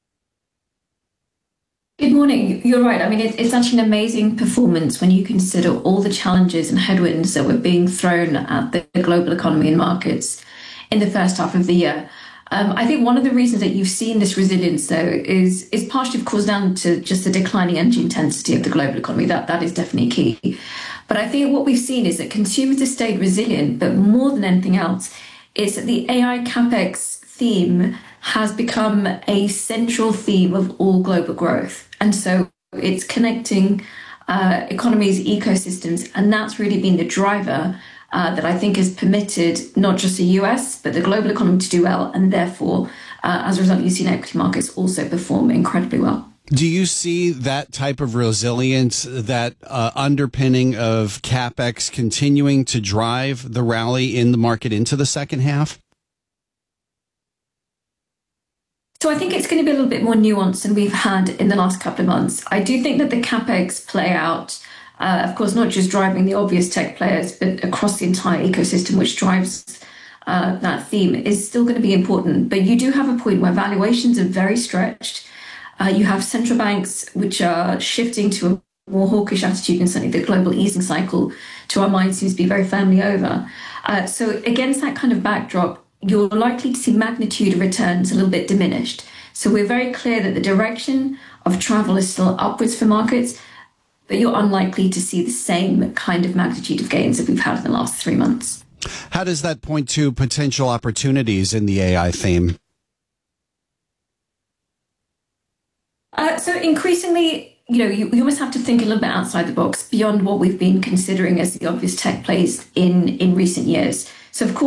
Speaker 1: Good morning. You're right. I mean, it, it's actually an amazing performance when you consider all the challenges and headwinds that were being thrown at the, the global economy and markets in the first half of the year. Um, I think one of the reasons that you've seen this resilience, though, is is partially, of course, down to just the declining energy intensity of the global economy. That that is definitely key. But I think what we've seen is that consumers have stayed resilient, but more than anything else, is that the A I CapEx theme has become a central theme of all global growth. And so it's connecting uh, economies, ecosystems, and that's really been the driver uh, that I think has permitted not just the U S, but the global economy to do well. And therefore, uh, as a result, you've seen equity markets also perform incredibly well.
Speaker 8: Do you see that type of resilience, that uh, underpinning of CapEx continuing to drive the rally in the market into the second half?
Speaker 1: So I think it's going to be a little bit more nuanced than we've had in the last couple of months. I do think that the CapEx play out, uh, of course, not just driving the obvious tech players, but across the entire ecosystem, which drives uh, that theme, is still going to be important. But you do have a point where valuations are very stretched. Uh, you have central banks which are shifting to a more hawkish attitude, and certainly the global easing cycle, to our mind, seems to be very firmly over. Uh, so against that kind of backdrop, you're likely to see magnitude of returns a little bit diminished. So we're very clear that the direction of travel is still upwards for markets, but you're unlikely to see the same kind of magnitude of gains that we've had in the last three months.
Speaker 8: How does that point to potential opportunities in the A I theme?
Speaker 1: Uh, so increasingly, you know, you, you almost have to think a little bit outside the box, beyond what we've been considering as the obvious tech plays in, in recent years. So of course,